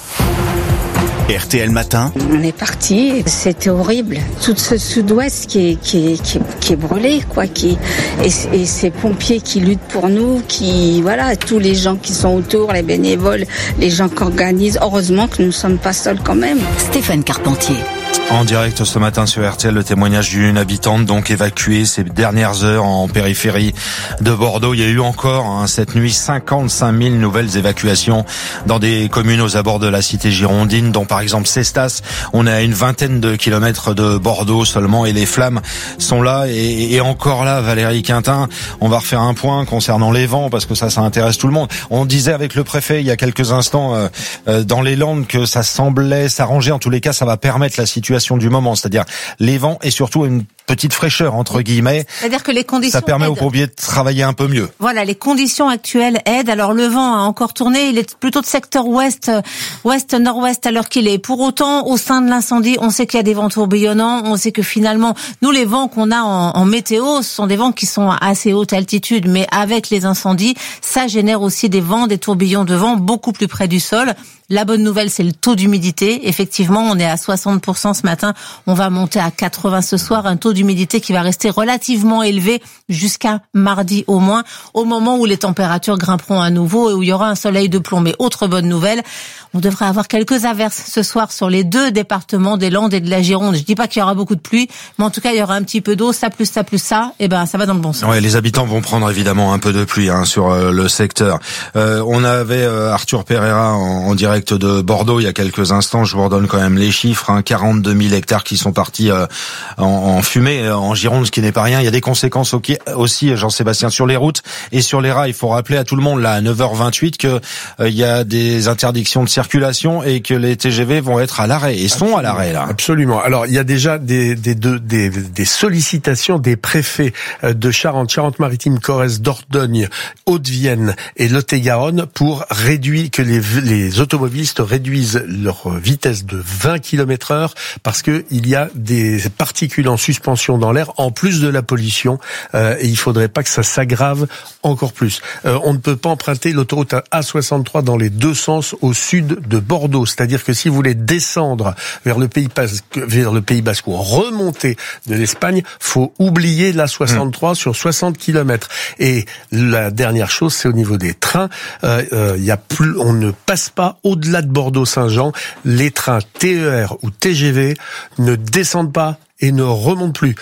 G: R T L Matin.
O: On est parti, c'était horrible. Tout ce sud-ouest qui est, qui est, qui est, qui est brûlé, quoi. Qui, et, et ces pompiers qui luttent pour nous, qui, voilà, tous les gens qui sont autour, les bénévoles, les gens qui organisent. Heureusement que nous ne sommes pas seuls quand même.
K: Stéphane Carpentier.
C: En direct ce matin sur R T L, le témoignage d'une habitante donc évacuée ces dernières heures en périphérie de Bordeaux. Il y a eu encore hein, cette nuit cinquante-cinq mille nouvelles évacuations dans des communes aux abords de la cité girondine, dont par exemple Cestas. On est à une vingtaine de kilomètres de Bordeaux seulement et les flammes sont là et, et encore là. Valérie Quintin, on va refaire un point concernant les vents parce que ça, ça intéresse tout le monde. On disait avec le préfet il y a quelques instants euh, euh, dans les Landes que ça semblait s'arranger. En tous les cas, ça va permettre la situation du moment, c'est-à-dire les vents et surtout une petite fraîcheur entre guillemets.
A: C'est-à-dire que les conditions
C: ça permet
A: aident.
C: aux pompiers de travailler un peu mieux.
A: Voilà, les conditions actuelles aident. Alors le vent a encore tourné, il est plutôt de secteur ouest, ouest nord-ouest à l'heure qu'il est. Pour autant, au sein de l'incendie, on sait qu'il y a des vents tourbillonnants, on sait que finalement, nous les vents qu'on a en, en météo, ce sont des vents qui sont à assez haute altitude, mais avec les incendies, ça génère aussi des vents, des tourbillons de vent beaucoup plus près du sol. La bonne nouvelle, c'est le taux d'humidité. Effectivement, on est à soixante pour cent ce matin. On va monter à quatre-vingts ce soir. Un taux d'humidité qui va rester relativement élevé jusqu'à mardi au moins, au moment où les températures grimperont à nouveau et où il y aura un soleil de plomb. Mais autre bonne nouvelle, on devrait avoir quelques averses ce soir sur les deux départements des Landes et de la Gironde. Je dis pas qu'il y aura beaucoup de pluie, mais en tout cas, il y aura un petit peu d'eau. Ça plus ça plus ça, et ben ça va dans le bon sens.
C: Ouais, les habitants vont prendre évidemment un peu de pluie hein, sur euh, le secteur. Euh, on avait euh, Arthur Pereira en, en direct de Bordeaux il y a quelques instants. Je vous redonne quand même les chiffres, hein, quarante-deux mille hectares qui sont partis euh, en, en fumée en Gironde, ce qui n'est pas rien. Il y a des conséquences aussi, Jean-Sébastien, sur les routes et sur les rails. Il faut rappeler à tout le monde là à neuf heures vingt-huit que euh, il y a des interdictions de circulation et que les T G V vont être à l'arrêt et sont à l'arrêt là.
Q: Absolument. Alors il y a déjà des des des, des, des sollicitations des préfets de Charente, Charente-Maritime, Corrèze, Dordogne, Haute-Vienne et Lot-et-Garonne pour réduire que les les automobilistes réduisent leur vitesse de vingt kilomètres heure parce que il y a des particules en suspension dans l'air en plus de la pollution euh, et il faudrait pas que ça s'aggrave encore plus. Euh, on ne peut pas emprunter l'autoroute A soixante-trois dans les deux sens au sud de Bordeaux, c'est-à-dire que si vous voulez descendre vers le Pays Basque, vers le Pays Basque ou remonter de l'Espagne, faut oublier l'A soixante-trois mmh. sur soixante kilomètres. Et la dernière chose, c'est au niveau des trains, euh, euh, il y a plus, on ne passe pas au-delà de Bordeaux-Saint-Jean, les trains T E R ou T G V ne descendent pas et ne remontent plus.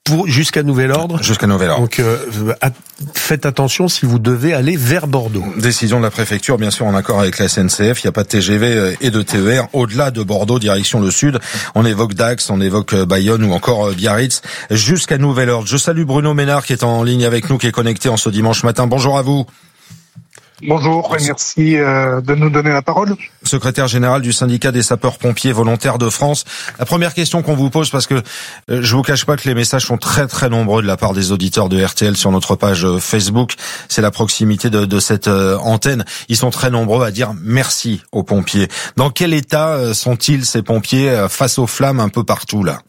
Q: pour jusqu'à nouvel ordre.
C: Jusqu'à nouvel ordre.
Q: Donc euh, faites attention si vous devez aller vers Bordeaux.
C: Décision de la préfecture, bien sûr, en accord avec la S N C F. Il n'y a pas de T G V et de T E R au-delà de Bordeaux, direction le sud. On évoque Dax, on évoque Bayonne ou encore Biarritz, jusqu'à nouvel ordre. Je salue Bruno Ménard qui est en ligne avec nous, qui est connecté en ce dimanche matin. Bonjour à vous.
R: Bonjour et merci euh, de nous donner la parole.
C: Secrétaire général du syndicat des sapeurs-pompiers volontaires de France. La première question qu'on vous pose, parce que euh, je vous cache pas que les messages sont très très nombreux de la part des auditeurs de R T L sur notre page euh, Facebook. C'est la proximité de, de cette euh, antenne. Ils sont très nombreux à dire merci aux pompiers. Dans quel état euh, sont-ils ces pompiers euh, face aux flammes un peu partout là?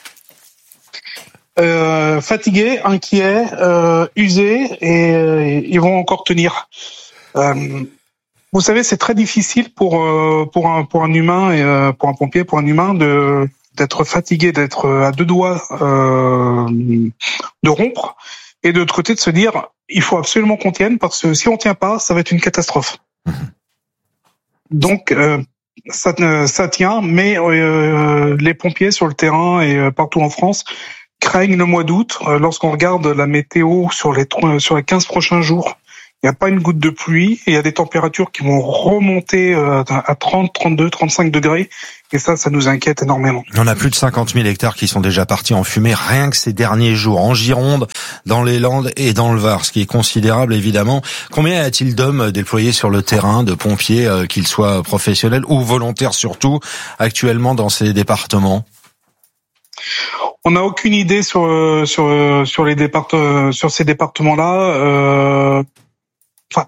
R: euh, Fatigués, inquiets, euh, usés et euh, ils vont encore tenir. Euh, vous savez, c'est très difficile pour euh, pour un pour un humain et euh, pour un pompier, pour un humain de d'être fatigué, d'être à deux doigts euh, de rompre, et de l'autre côté de se dire il faut absolument qu'on tienne parce que si on tient pas, ça va être une catastrophe. Donc euh, ça ça tient, mais euh, les pompiers sur le terrain et euh, partout en France craignent le mois d'août. Euh, lorsqu'on regarde la météo sur les sur les quinze prochains jours, il n'y a pas une goutte de pluie et il y a des températures qui vont remonter à trente, trente-deux, trente-cinq degrés. Et ça, ça nous inquiète énormément.
C: On a plus de cinquante mille hectares qui sont déjà partis en fumée rien que ces derniers jours, en Gironde, dans les Landes et dans le Var, ce qui est considérable évidemment. Combien y a-t-il d'hommes déployés sur le terrain, de pompiers, euh, qu'ils soient professionnels ou volontaires surtout, actuellement dans ces départements ?
R: On n'a aucune idée sur sur sur les départements, sur ces départements-là. Euh... Enfin,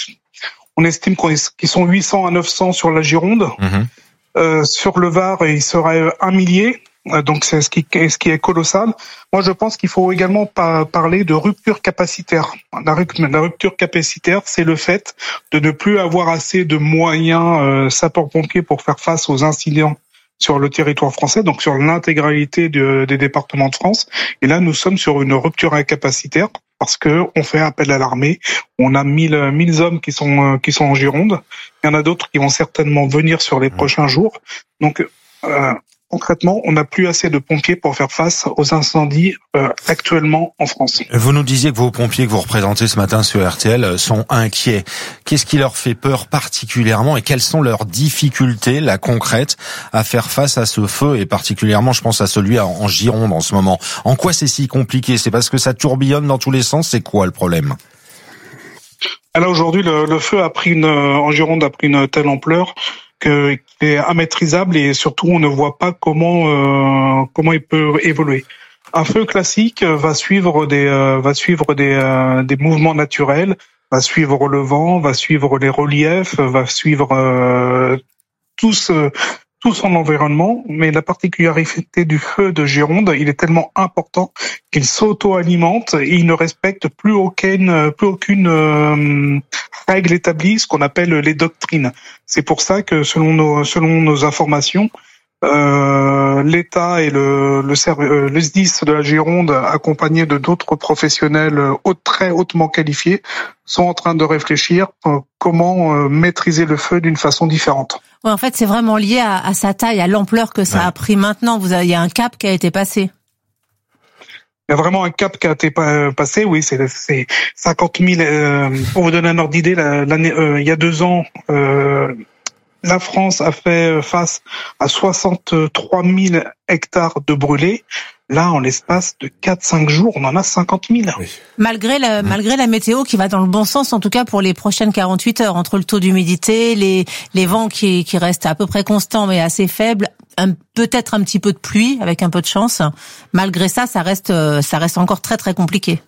R: on estime qu'ils sont huit cents à neuf cents sur la Gironde. Mmh. Euh, sur le Var, il serait un millier. Donc c'est ce qui, ce qui est colossal. Moi, je pense qu'il faut également pas parler de rupture capacitaire. La, la rupture capacitaire, c'est le fait de ne plus avoir assez de moyens euh, sapeurs-pompiers pour faire face aux incidents sur le territoire français, donc sur l'intégralité de, des départements de France. Et là, nous sommes sur une rupture incapacitaire parce que on fait appel à l'armée. On a mille, mille hommes qui sont qui sont en Gironde. Il y en a d'autres qui vont certainement venir sur les prochains jours. Donc euh, concrètement, on n'a plus assez de pompiers pour faire face aux incendies euh, actuellement en France.
C: Vous nous disiez que vos pompiers que vous représentez ce matin sur R T L sont inquiets. Qu'est-ce qui leur fait peur particulièrement et quelles sont leurs difficultés, là, concrètes, à faire face à ce feu et particulièrement, je pense à celui en Gironde en ce moment. En quoi c'est si compliqué? C'est parce que ça tourbillonne dans tous les sens? C'est quoi le problème?
R: Alors aujourd'hui, le, le feu a pris une, en Gironde a pris une telle ampleur que qu'il est immaîtrisable et surtout on ne voit pas comment euh, comment il peut évoluer. Un feu classique va suivre des euh, va suivre des euh, des mouvements naturels, va suivre le vent, va suivre les reliefs, va suivre euh, tout ce tout son environnement, mais la particularité du feu de Gironde, il est tellement important qu'il s'auto-alimente et il ne respecte plus aucune, plus aucune euh, règle établie, ce qu'on appelle les doctrines. C'est pour ça que selon nos, selon nos informations, euh, l'État et le, le, le S D I S de la Gironde, accompagnés de d'autres professionnels haut, très hautement qualifiés, sont en train de réfléchir à comment euh, maîtriser le feu d'une façon différente.
A: Ouais, en fait, c'est vraiment lié à, à sa taille, à l'ampleur que ça ouais. a pris maintenant. Vous avez, il y a un cap qui a été passé.
R: Il y a vraiment un cap qui a été passé, oui, c'est, c'est cinquante mille. Euh, pour vous donner un ordre d'idée, l'année, euh, il y a deux ans, euh, la France a fait face à soixante-trois mille hectares de brûlés. Là, en l'espace de quatre cinq jours, on en a cinquante mille. Oui.
A: Malgré la, mmh. malgré la météo qui va dans le bon sens, en tout cas pour les prochaines quarante-huit heures, entre le taux d'humidité, les, les vents qui, qui restent à peu près constants mais assez faibles, un, peut-être un petit peu de pluie avec un peu de chance. Malgré ça, ça reste, ça reste encore très très compliqué.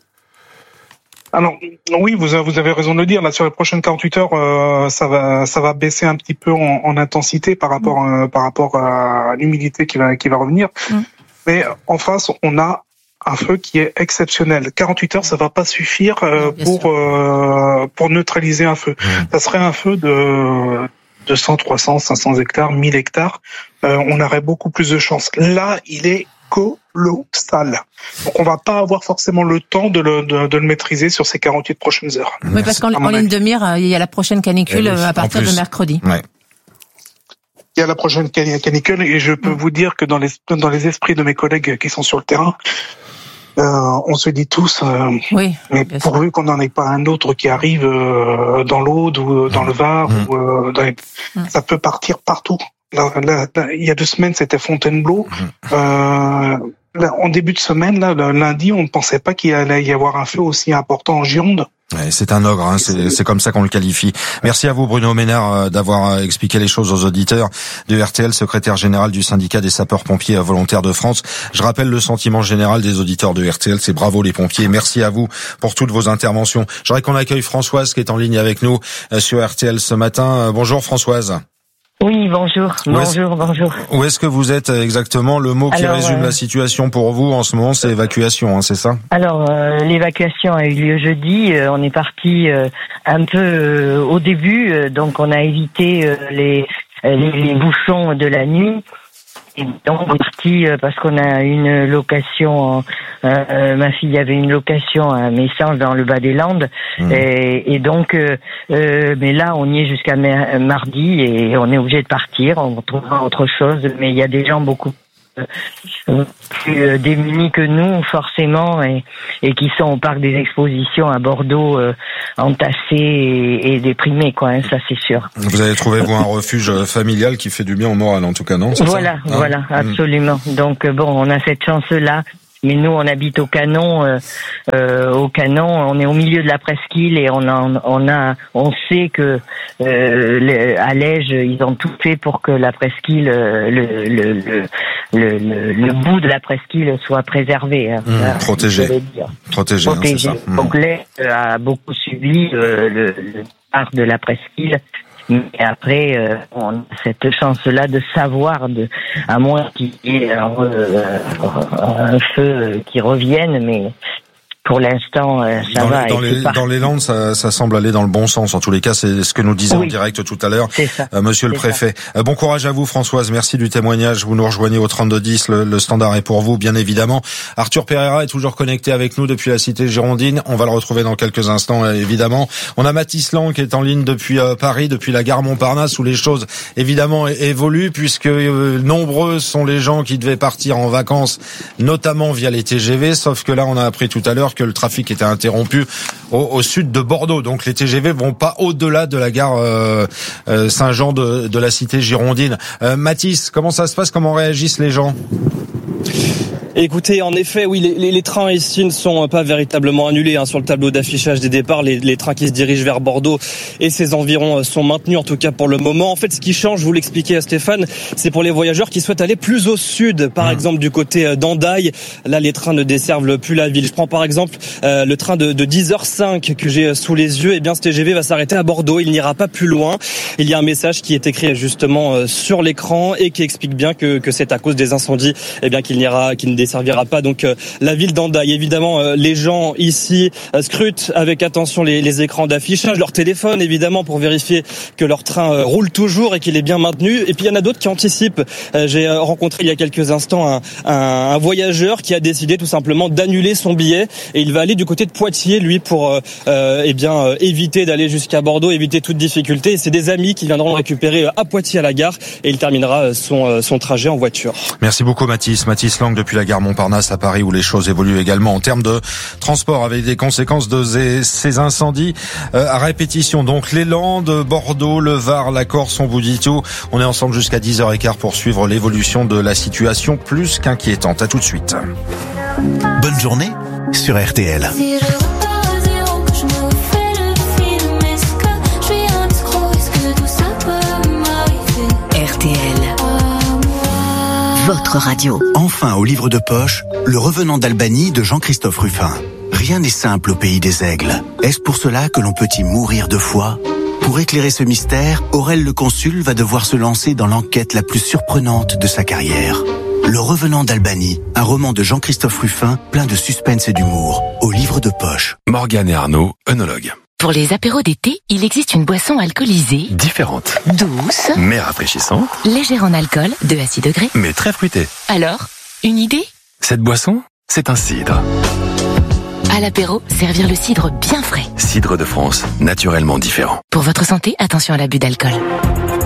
R: Alors oui, vous avez, vous avez raison de le dire. Là, sur les prochaines quarante-huit heures, euh, ça va, ça va baisser un petit peu en, en intensité par rapport, mmh. euh, par rapport à l'humidité qui va, qui va revenir. Mmh. Mais en face, on a un feu qui est exceptionnel. quarante-huit heures, ça va pas suffire euh, pour euh, pour neutraliser un feu. Mmh. Ça serait un feu de deux cents, trois cents, cinq cents hectares, mille hectares. Euh, on aurait beaucoup plus de chance. Là, il est colossal. Donc on va pas avoir forcément le temps de le, de, de le maîtriser sur ces quarante-huit prochaines heures.
A: Oui, parce qu'en en ligne de mire, il y a la prochaine canicule oui, à partir de mercredi.
C: Ouais.
R: Il y a la prochaine canicule et je peux vous dire que dans les dans les esprits de mes collègues qui sont sur le terrain, euh, on se dit tous, euh,
A: oui,
R: mais pourvu qu'on n'en ait pas un autre qui arrive euh, dans l'Aude ou dans le Var, mmh. ou euh, dans les... mmh. ça peut partir partout. Là, là, là, il y a deux semaines, c'était Fontainebleau. Mmh. Euh, là, en début de semaine, là, le lundi, on ne pensait pas qu'il allait y avoir un feu aussi important en Gironde.
C: Ouais, c'est un ogre, hein, c'est, c'est comme ça qu'on le qualifie. Merci à vous Bruno Ménard d'avoir expliqué les choses aux auditeurs de R T L, secrétaire général du syndicat des sapeurs-pompiers volontaires de France. Je rappelle le sentiment général des auditeurs de R T L, c'est bravo les pompiers. Merci à vous pour toutes vos interventions. Je voudrais qu'on accueille Françoise qui est en ligne avec nous sur R T L ce matin. Bonjour Françoise.
S: Oui, bonjour, bonjour, bonjour.
C: Où est-ce que vous êtes exactement? Le mot qui Alors, résume euh, la situation pour vous en ce moment, c'est évacuation, hein, c'est ça?
S: Alors, euh, l'évacuation a eu lieu jeudi. Euh, on est parti euh, un peu euh, au début, euh, donc on a évité euh, les, les les bouchons de la nuit. Et donc on est parti euh, parce qu'on a une location. Euh, euh, ma fille avait une location à Messens dans le bas des Landes, mmh. et, et donc, euh, euh, mais là on y est jusqu'à ma- mardi et on est obligé de partir. On trouvera autre chose, mais il y a des gens beaucoup euh, plus démunis que nous forcément et, et qui sont au parc des expositions à Bordeaux euh, entassés et, et déprimés, quoi. Hein, ça c'est sûr.
C: Vous avez trouvé vous un refuge familial qui fait du bien au moral, en tout cas, non? C'est
S: Voilà,
C: ça
S: voilà,
C: ah.
S: absolument. Donc bon, on a cette chance-là. Mais nous, on habite au Canon. Euh, euh, au Canon, on est au milieu de la presqu'île et on a, on a, on sait que euh, le, à Lège, ils ont tout fait pour que la presqu'île, le, le, le, le, le, le bout de la presqu'île soit préservé. Hein,
C: mmh,
S: ça,
C: protégé, protégé, hein, c'est ça. Mmh.
S: Donc Lège a beaucoup subi euh, le, le part de la presqu'île. Mais après, euh, on a cette chance-là de savoir, de, à moins qu'il y ait un, euh, un feu qui revienne, mais pour l'instant, euh, ça
C: dans
S: va.
C: Les, dans, les, dans les Landes, ça, ça semble aller dans le bon sens. En tous les cas, c'est ce que nous disait oui. en direct tout à l'heure, euh, Monsieur le Préfet. Euh, bon courage à vous, Françoise. Merci du témoignage. Vous nous rejoignez au trente-deux dix. Le, le standard est pour vous, bien évidemment. Arthur Pereira est toujours connecté avec nous depuis la cité girondine. On va le retrouver dans quelques instants, euh, évidemment. On a Mathis Lang qui est en ligne depuis euh, Paris, depuis la gare Montparnasse, où les choses, évidemment, é- évoluent, puisque euh, nombreux sont les gens qui devaient partir en vacances, notamment via les T G V. Sauf que là, on a appris tout à l'heure que le trafic était interrompu au, au sud de Bordeaux. Donc les T G V vont pas au-delà de la gare euh, euh, Saint-Jean de, de la cité girondine. Euh, Mathis, comment ça se passe? Comment réagissent les gens?
T: Écoutez, en effet, oui, les, les, les trains ici ne sont pas véritablement annulés. Hein, sur le tableau d'affichage des départs, les, les trains qui se dirigent vers Bordeaux et ses environs sont maintenus, en tout cas pour le moment. En fait, ce qui change, je vous l'expliquais à Stéphane, c'est pour les voyageurs qui souhaitent aller plus au sud, par mmh. exemple du côté d'Andaille. Là, les trains ne desservent plus la ville. Je prends par exemple euh, le train de, de dix heures cinq que j'ai sous les yeux. Eh bien, ce T G V va s'arrêter à Bordeaux. Il n'ira pas plus loin. Il y a un message qui est écrit justement euh, sur l'écran et qui explique bien que, que c'est à cause des incendies, eh bien qu'il n'ira, qu'il ne desservira pas donc euh, la ville d'Andaille. Évidemment, euh, les gens ici euh, scrutent avec attention les, les écrans d'affichage, leur téléphone évidemment pour vérifier que leur train euh, roule toujours et qu'il est bien maintenu. Et puis il y en a d'autres qui anticipent. Euh, j'ai euh, rencontré il y a quelques instants un, un, un voyageur qui a décidé tout simplement d'annuler son billet et il va aller du côté de Poitiers lui pour euh, euh, eh bien euh, éviter d'aller jusqu'à Bordeaux, éviter toute difficulté. Et c'est des amis qui viendront le récupérer à Poitiers à la gare et il terminera son, son trajet en voiture.
C: Merci beaucoup Mathis. Mathis Lang depuis la gare Montparnasse à Paris où les choses évoluent également en termes de transport avec des conséquences de ces incendies euh, à répétition. Donc les Landes, Bordeaux, le Var, la Corse, on vous dit tout. On est ensemble jusqu'à dix heures quinze pour suivre l'évolution de la situation plus qu'inquiétante. À tout de suite.
G: Bonne journée sur R T L.
K: R T L. Votre radio.
G: Enfin, au livre de poche, Le revenant d'Albanie de Jean-Christophe Ruffin. Rien n'est simple au pays des aigles. Est-ce pour cela que l'on peut y mourir de foi? Pour éclairer ce mystère, Aurel le Consul va devoir se lancer dans l'enquête la plus surprenante de sa carrière. Le revenant d'Albanie, un roman de Jean-Christophe Ruffin, plein de suspense et d'humour, au livre de poche.
U: Morgane et Arnaud, œnologues.
K: Pour les apéros d'été, il existe une boisson alcoolisée,
U: différente,
K: douce,
U: mais rafraîchissante,
K: légère en alcool, deux à six degrés,
U: mais très fruitée.
K: Alors, une idée?
U: Cette boisson, c'est un cidre.
K: À l'apéro, servir le cidre bien frais.
U: Cidre de France, naturellement différent.
K: Pour votre santé, attention à l'abus d'alcool.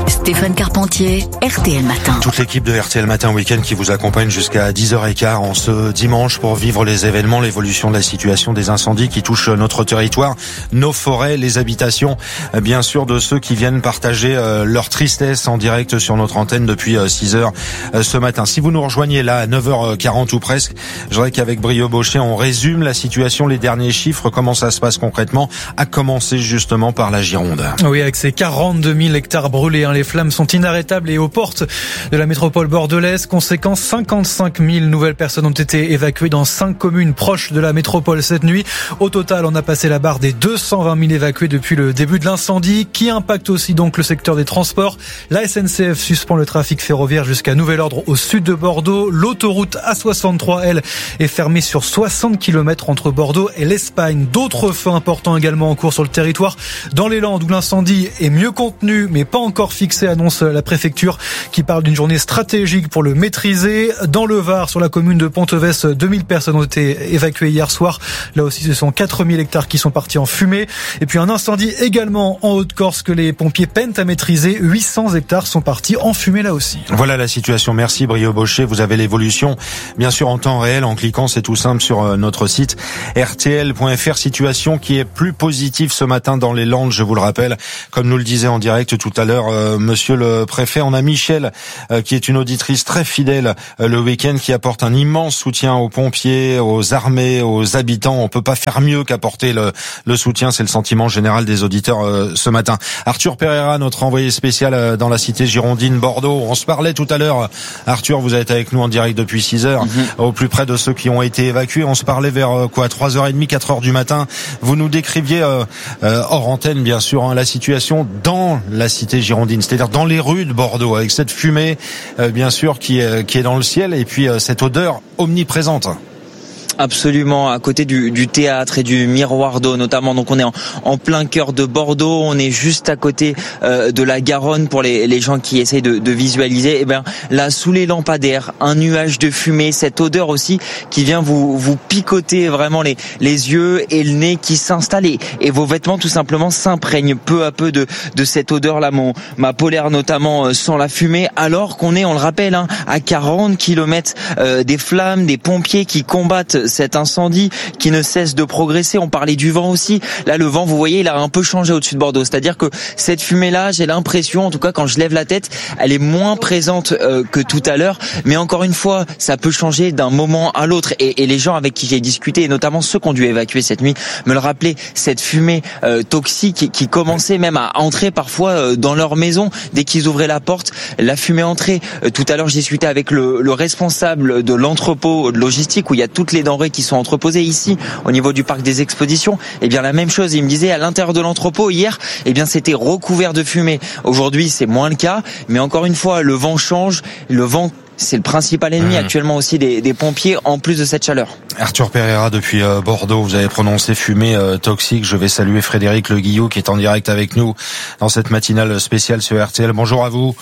K: Stéphane Carpentier, R T L Matin.
C: Toute l'équipe de R T L Matin Week-end qui vous accompagne jusqu'à dix heures quinze en ce dimanche pour vivre les événements, l'évolution de la situation des incendies qui touchent notre territoire, nos forêts, les habitations, bien sûr de ceux qui viennent partager leur tristesse en direct sur notre antenne depuis six heures ce matin. Si vous nous rejoignez là à neuf heures quarante ou presque, je voudrais qu'avec Brio Bochet, on résume la situation, les derniers chiffres, comment ça se passe concrètement, à commencer justement par la Gironde.
N: Oui, avec ces quarante-deux mille hectares brûlés, hein, les flammes sont inarrêtables et aux portes de la métropole bordelaise. Conséquence, cinquante-cinq mille nouvelles personnes ont été évacuées dans cinq communes proches de la métropole cette nuit. Au total, on a passé la barre des deux cent vingt mille évacués depuis le début de l'incendie, qui impacte aussi donc le secteur des transports. La S N C F suspend le trafic ferroviaire jusqu'à nouvel ordre au sud de Bordeaux. L'autoroute A soixante-trois, elle, est fermée sur soixante kilomètres entre Bordeaux et l'Espagne. D'autres feux importants également en cours sur le territoire. Dans les Landes, où l'incendie est mieux contenu, mais pas encore fixé, annonce la préfecture, qui parle d'une journée stratégique pour le maîtriser. Dans le Var, sur la commune de Ponteves, deux mille personnes ont été évacuées hier soir. Là aussi, ce sont quatre mille hectares qui sont partis en fumée. Et puis un incendie également en Haute-Corse que les pompiers peinent à maîtriser. huit cents hectares sont partis en fumée là aussi.
C: Voilà la situation. Merci Brio Bochet. Vous avez l'évolution, bien sûr, en temps réel, en cliquant, c'est tout simple, sur notre site R T L point F R. Situation qui est plus positive ce matin dans les Landes, je vous le rappelle. Comme nous le disait en direct tout à l'heure, euh, monsieur le préfet, on a Michel, euh, qui est une auditrice très fidèle euh, le week-end, qui apporte un immense soutien aux pompiers, aux armées, aux habitants. On peut pas faire mieux qu'apporter le, le soutien. C'est le sentiment général des auditeurs euh, ce matin. Arthur Pereira, notre envoyé spécial euh, dans la cité girondine Bordeaux. On se parlait tout à l'heure. Arthur, vous êtes avec nous en direct depuis six heures, mm-hmm. au plus près de ceux qui ont été évacués. On se parlait vers euh, quoi, trois heures trente, quatre heures du matin. Vous nous décriviez euh, euh, hors antenne, bien sûr, hein, la situation dans la cité girondine, c'est-à-dire dans les rues de Bordeaux, avec cette fumée, euh, bien sûr, qui est, qui est dans le ciel, et puis euh, cette odeur omniprésente.
P: Absolument, à côté du, du théâtre et du miroir d'eau notamment. Donc on est en, en plein cœur de Bordeaux, on est juste à côté euh, de la Garonne pour les, les gens qui essayent de, de visualiser. Et ben là, sous les lampadaires, un nuage de fumée, cette odeur aussi qui vient vous vous picoter vraiment les les yeux et le nez qui s'installe, et, et vos vêtements tout simplement s'imprègnent peu à peu de de cette odeur là. Mon ma polaire notamment euh, sent la fumée, alors qu'on est, on le rappelle, hein, à quarante kilomètres euh, des flammes, des pompiers qui combattent cet incendie qui ne cesse de progresser. On parlait du vent aussi. Là, le vent, vous voyez, il a un peu changé au-dessus de Bordeaux. C'est-à-dire que cette fumée-là, j'ai l'impression, en tout cas, quand je lève la tête, elle est moins présente euh, que tout à l'heure. Mais encore une fois, ça peut changer d'un moment à l'autre. Et, et les gens avec qui j'ai discuté, et notamment ceux qui ont dû évacuer cette nuit, me le rappelaient, cette fumée euh, toxique qui commençait même à entrer parfois euh, dans leur maison. Dès qu'ils ouvraient la porte, la fumée entrait. Euh, tout à l'heure, j'ai discuté avec le, le responsable de l'entrepôt de logistique où il y a toutes les denrées qui sont entreposées ici au niveau du parc des expositions. Et bien la même chose, il me disait, à l'intérieur de l'entrepôt hier, et bien c'était recouvert de fumée. Aujourd'hui, c'est moins le cas, mais encore une fois, le vent change, le vent, c'est le principal ennemi mmh. actuellement aussi des, des pompiers, en plus de cette chaleur.
C: Arthur Pereira depuis euh, Bordeaux, vous avez prononcé fumée euh, toxique. Je vais saluer Frédéric Le Guillou qui est en direct avec nous dans cette matinale spéciale sur R T L. Bonjour à vous.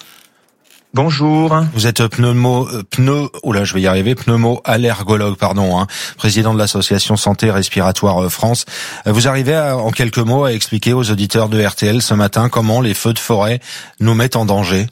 V: Bonjour.
C: Vous êtes pneumo, pneu, oula, je vais y arriver, pneumo-allergologue, pardon, hein, président de l'association Santé Respiratoire France. Vous arrivez à, en quelques mots à expliquer aux auditeurs de R T L ce matin comment les feux de forêt nous mettent en danger?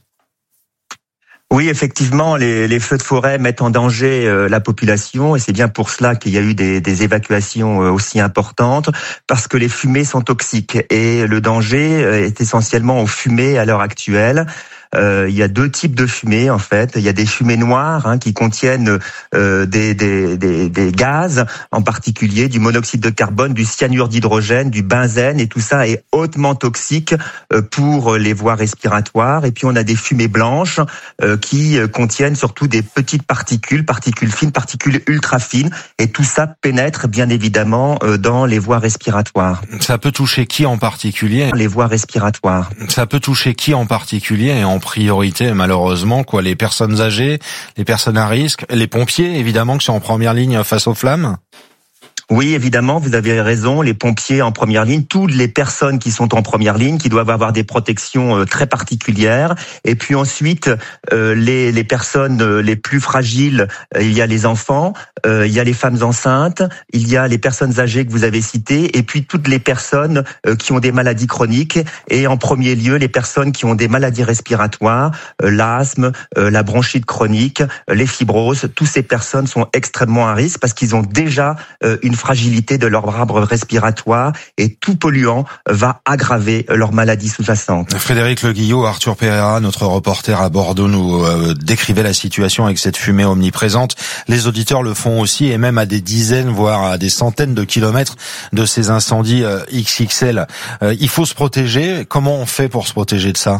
V: Oui, effectivement, les, les feux de forêt mettent en danger euh, la population, et c'est bien pour cela qu'il y a eu des, des évacuations euh, aussi importantes, parce que les fumées sont toxiques, et le danger euh, est essentiellement aux fumées à l'heure actuelle. Euh, il y a deux types de fumées en fait. Il y a des fumées noires hein, qui contiennent euh, des, des, des, des gaz, en particulier du monoxyde de carbone, du cyanure d'hydrogène, du benzène, et tout ça est hautement toxique euh, pour les voies respiratoires. Et puis on a des fumées blanches euh, qui euh, contiennent surtout des petites particules, particules fines, particules ultra fines, et tout ça pénètre bien évidemment euh, dans les voies respiratoires.
C: Ça peut toucher qui en particulier?
V: Les voies respiratoires.
C: Ça peut toucher qui en particulier et en priorité, malheureusement, quoi, les personnes âgées, les personnes à risque, les pompiers, évidemment, qui sont en première ligne face aux flammes?
V: Oui, évidemment, vous avez raison. Les pompiers en première ligne, toutes les personnes qui sont en première ligne, qui doivent avoir des protections très particulières. Et puis ensuite, euh, les, les personnes les plus fragiles, il y a les enfants, euh, il y a les femmes enceintes, il y a les personnes âgées que vous avez citées, et puis toutes les personnes euh, qui ont des maladies chroniques. Et en premier lieu, les personnes qui ont des maladies respiratoires, euh, l'asthme, euh, la bronchite chronique, euh, les fibroses. Toutes ces personnes sont extrêmement à risque parce qu'ils ont déjà euh, une fragilité de leur arbre respiratoire et tout polluant va aggraver leur maladie sous-jacente.
C: Frédéric Le Guillot, Arthur Pereira, notre reporter à Bordeaux, nous euh, décrivait la situation avec cette fumée omniprésente. Les auditeurs le font aussi, et même à des dizaines, voire à des centaines de kilomètres de ces incendies euh, X X L. Euh, il faut se protéger. Comment on fait pour se protéger de ça ?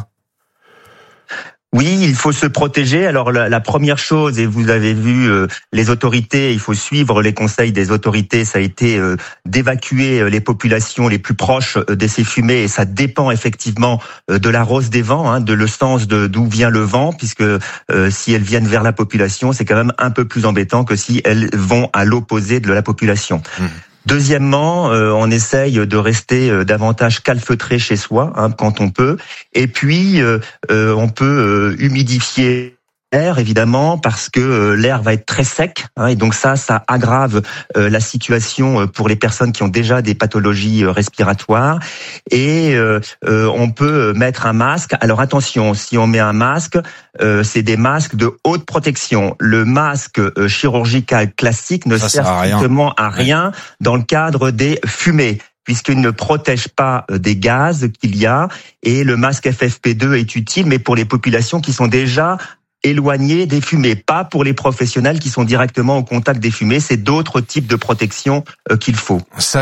V: Oui, il faut se protéger. Alors la, la première chose, et vous avez vu euh, les autorités, il faut suivre les conseils des autorités, ça a été euh, d'évacuer les populations les plus proches de ces fumées, et ça dépend effectivement euh, de la rose des vents, hein, de le sens de d'où vient le vent, puisque euh, si elles viennent vers la population, c'est quand même un peu plus embêtant que si elles vont à l'opposé de la population. Mmh. Deuxièmement, euh, on essaye de rester euh, davantage calfeutré chez soi, hein, quand on peut. Et puis, euh, euh, on peut euh, humidifier l'air, évidemment, parce que euh, l'air va être très sec, hein, et donc ça, ça aggrave euh, la situation pour les personnes qui ont déjà des pathologies euh, respiratoires. Et euh, euh, on peut mettre un masque. Alors attention, si on met un masque, euh, c'est des masques de haute protection. Le masque euh, chirurgical classique ne ça sert strictement à rien dans le cadre des fumées, puisqu'il ne protège pas des gaz qu'il y a, et le masque F F P deux est utile, mais pour les populations qui sont déjà éloignées des fumées, pas pour les professionnels qui sont directement au contact des fumées. C'est d'autres types de protection qu'il faut. Ça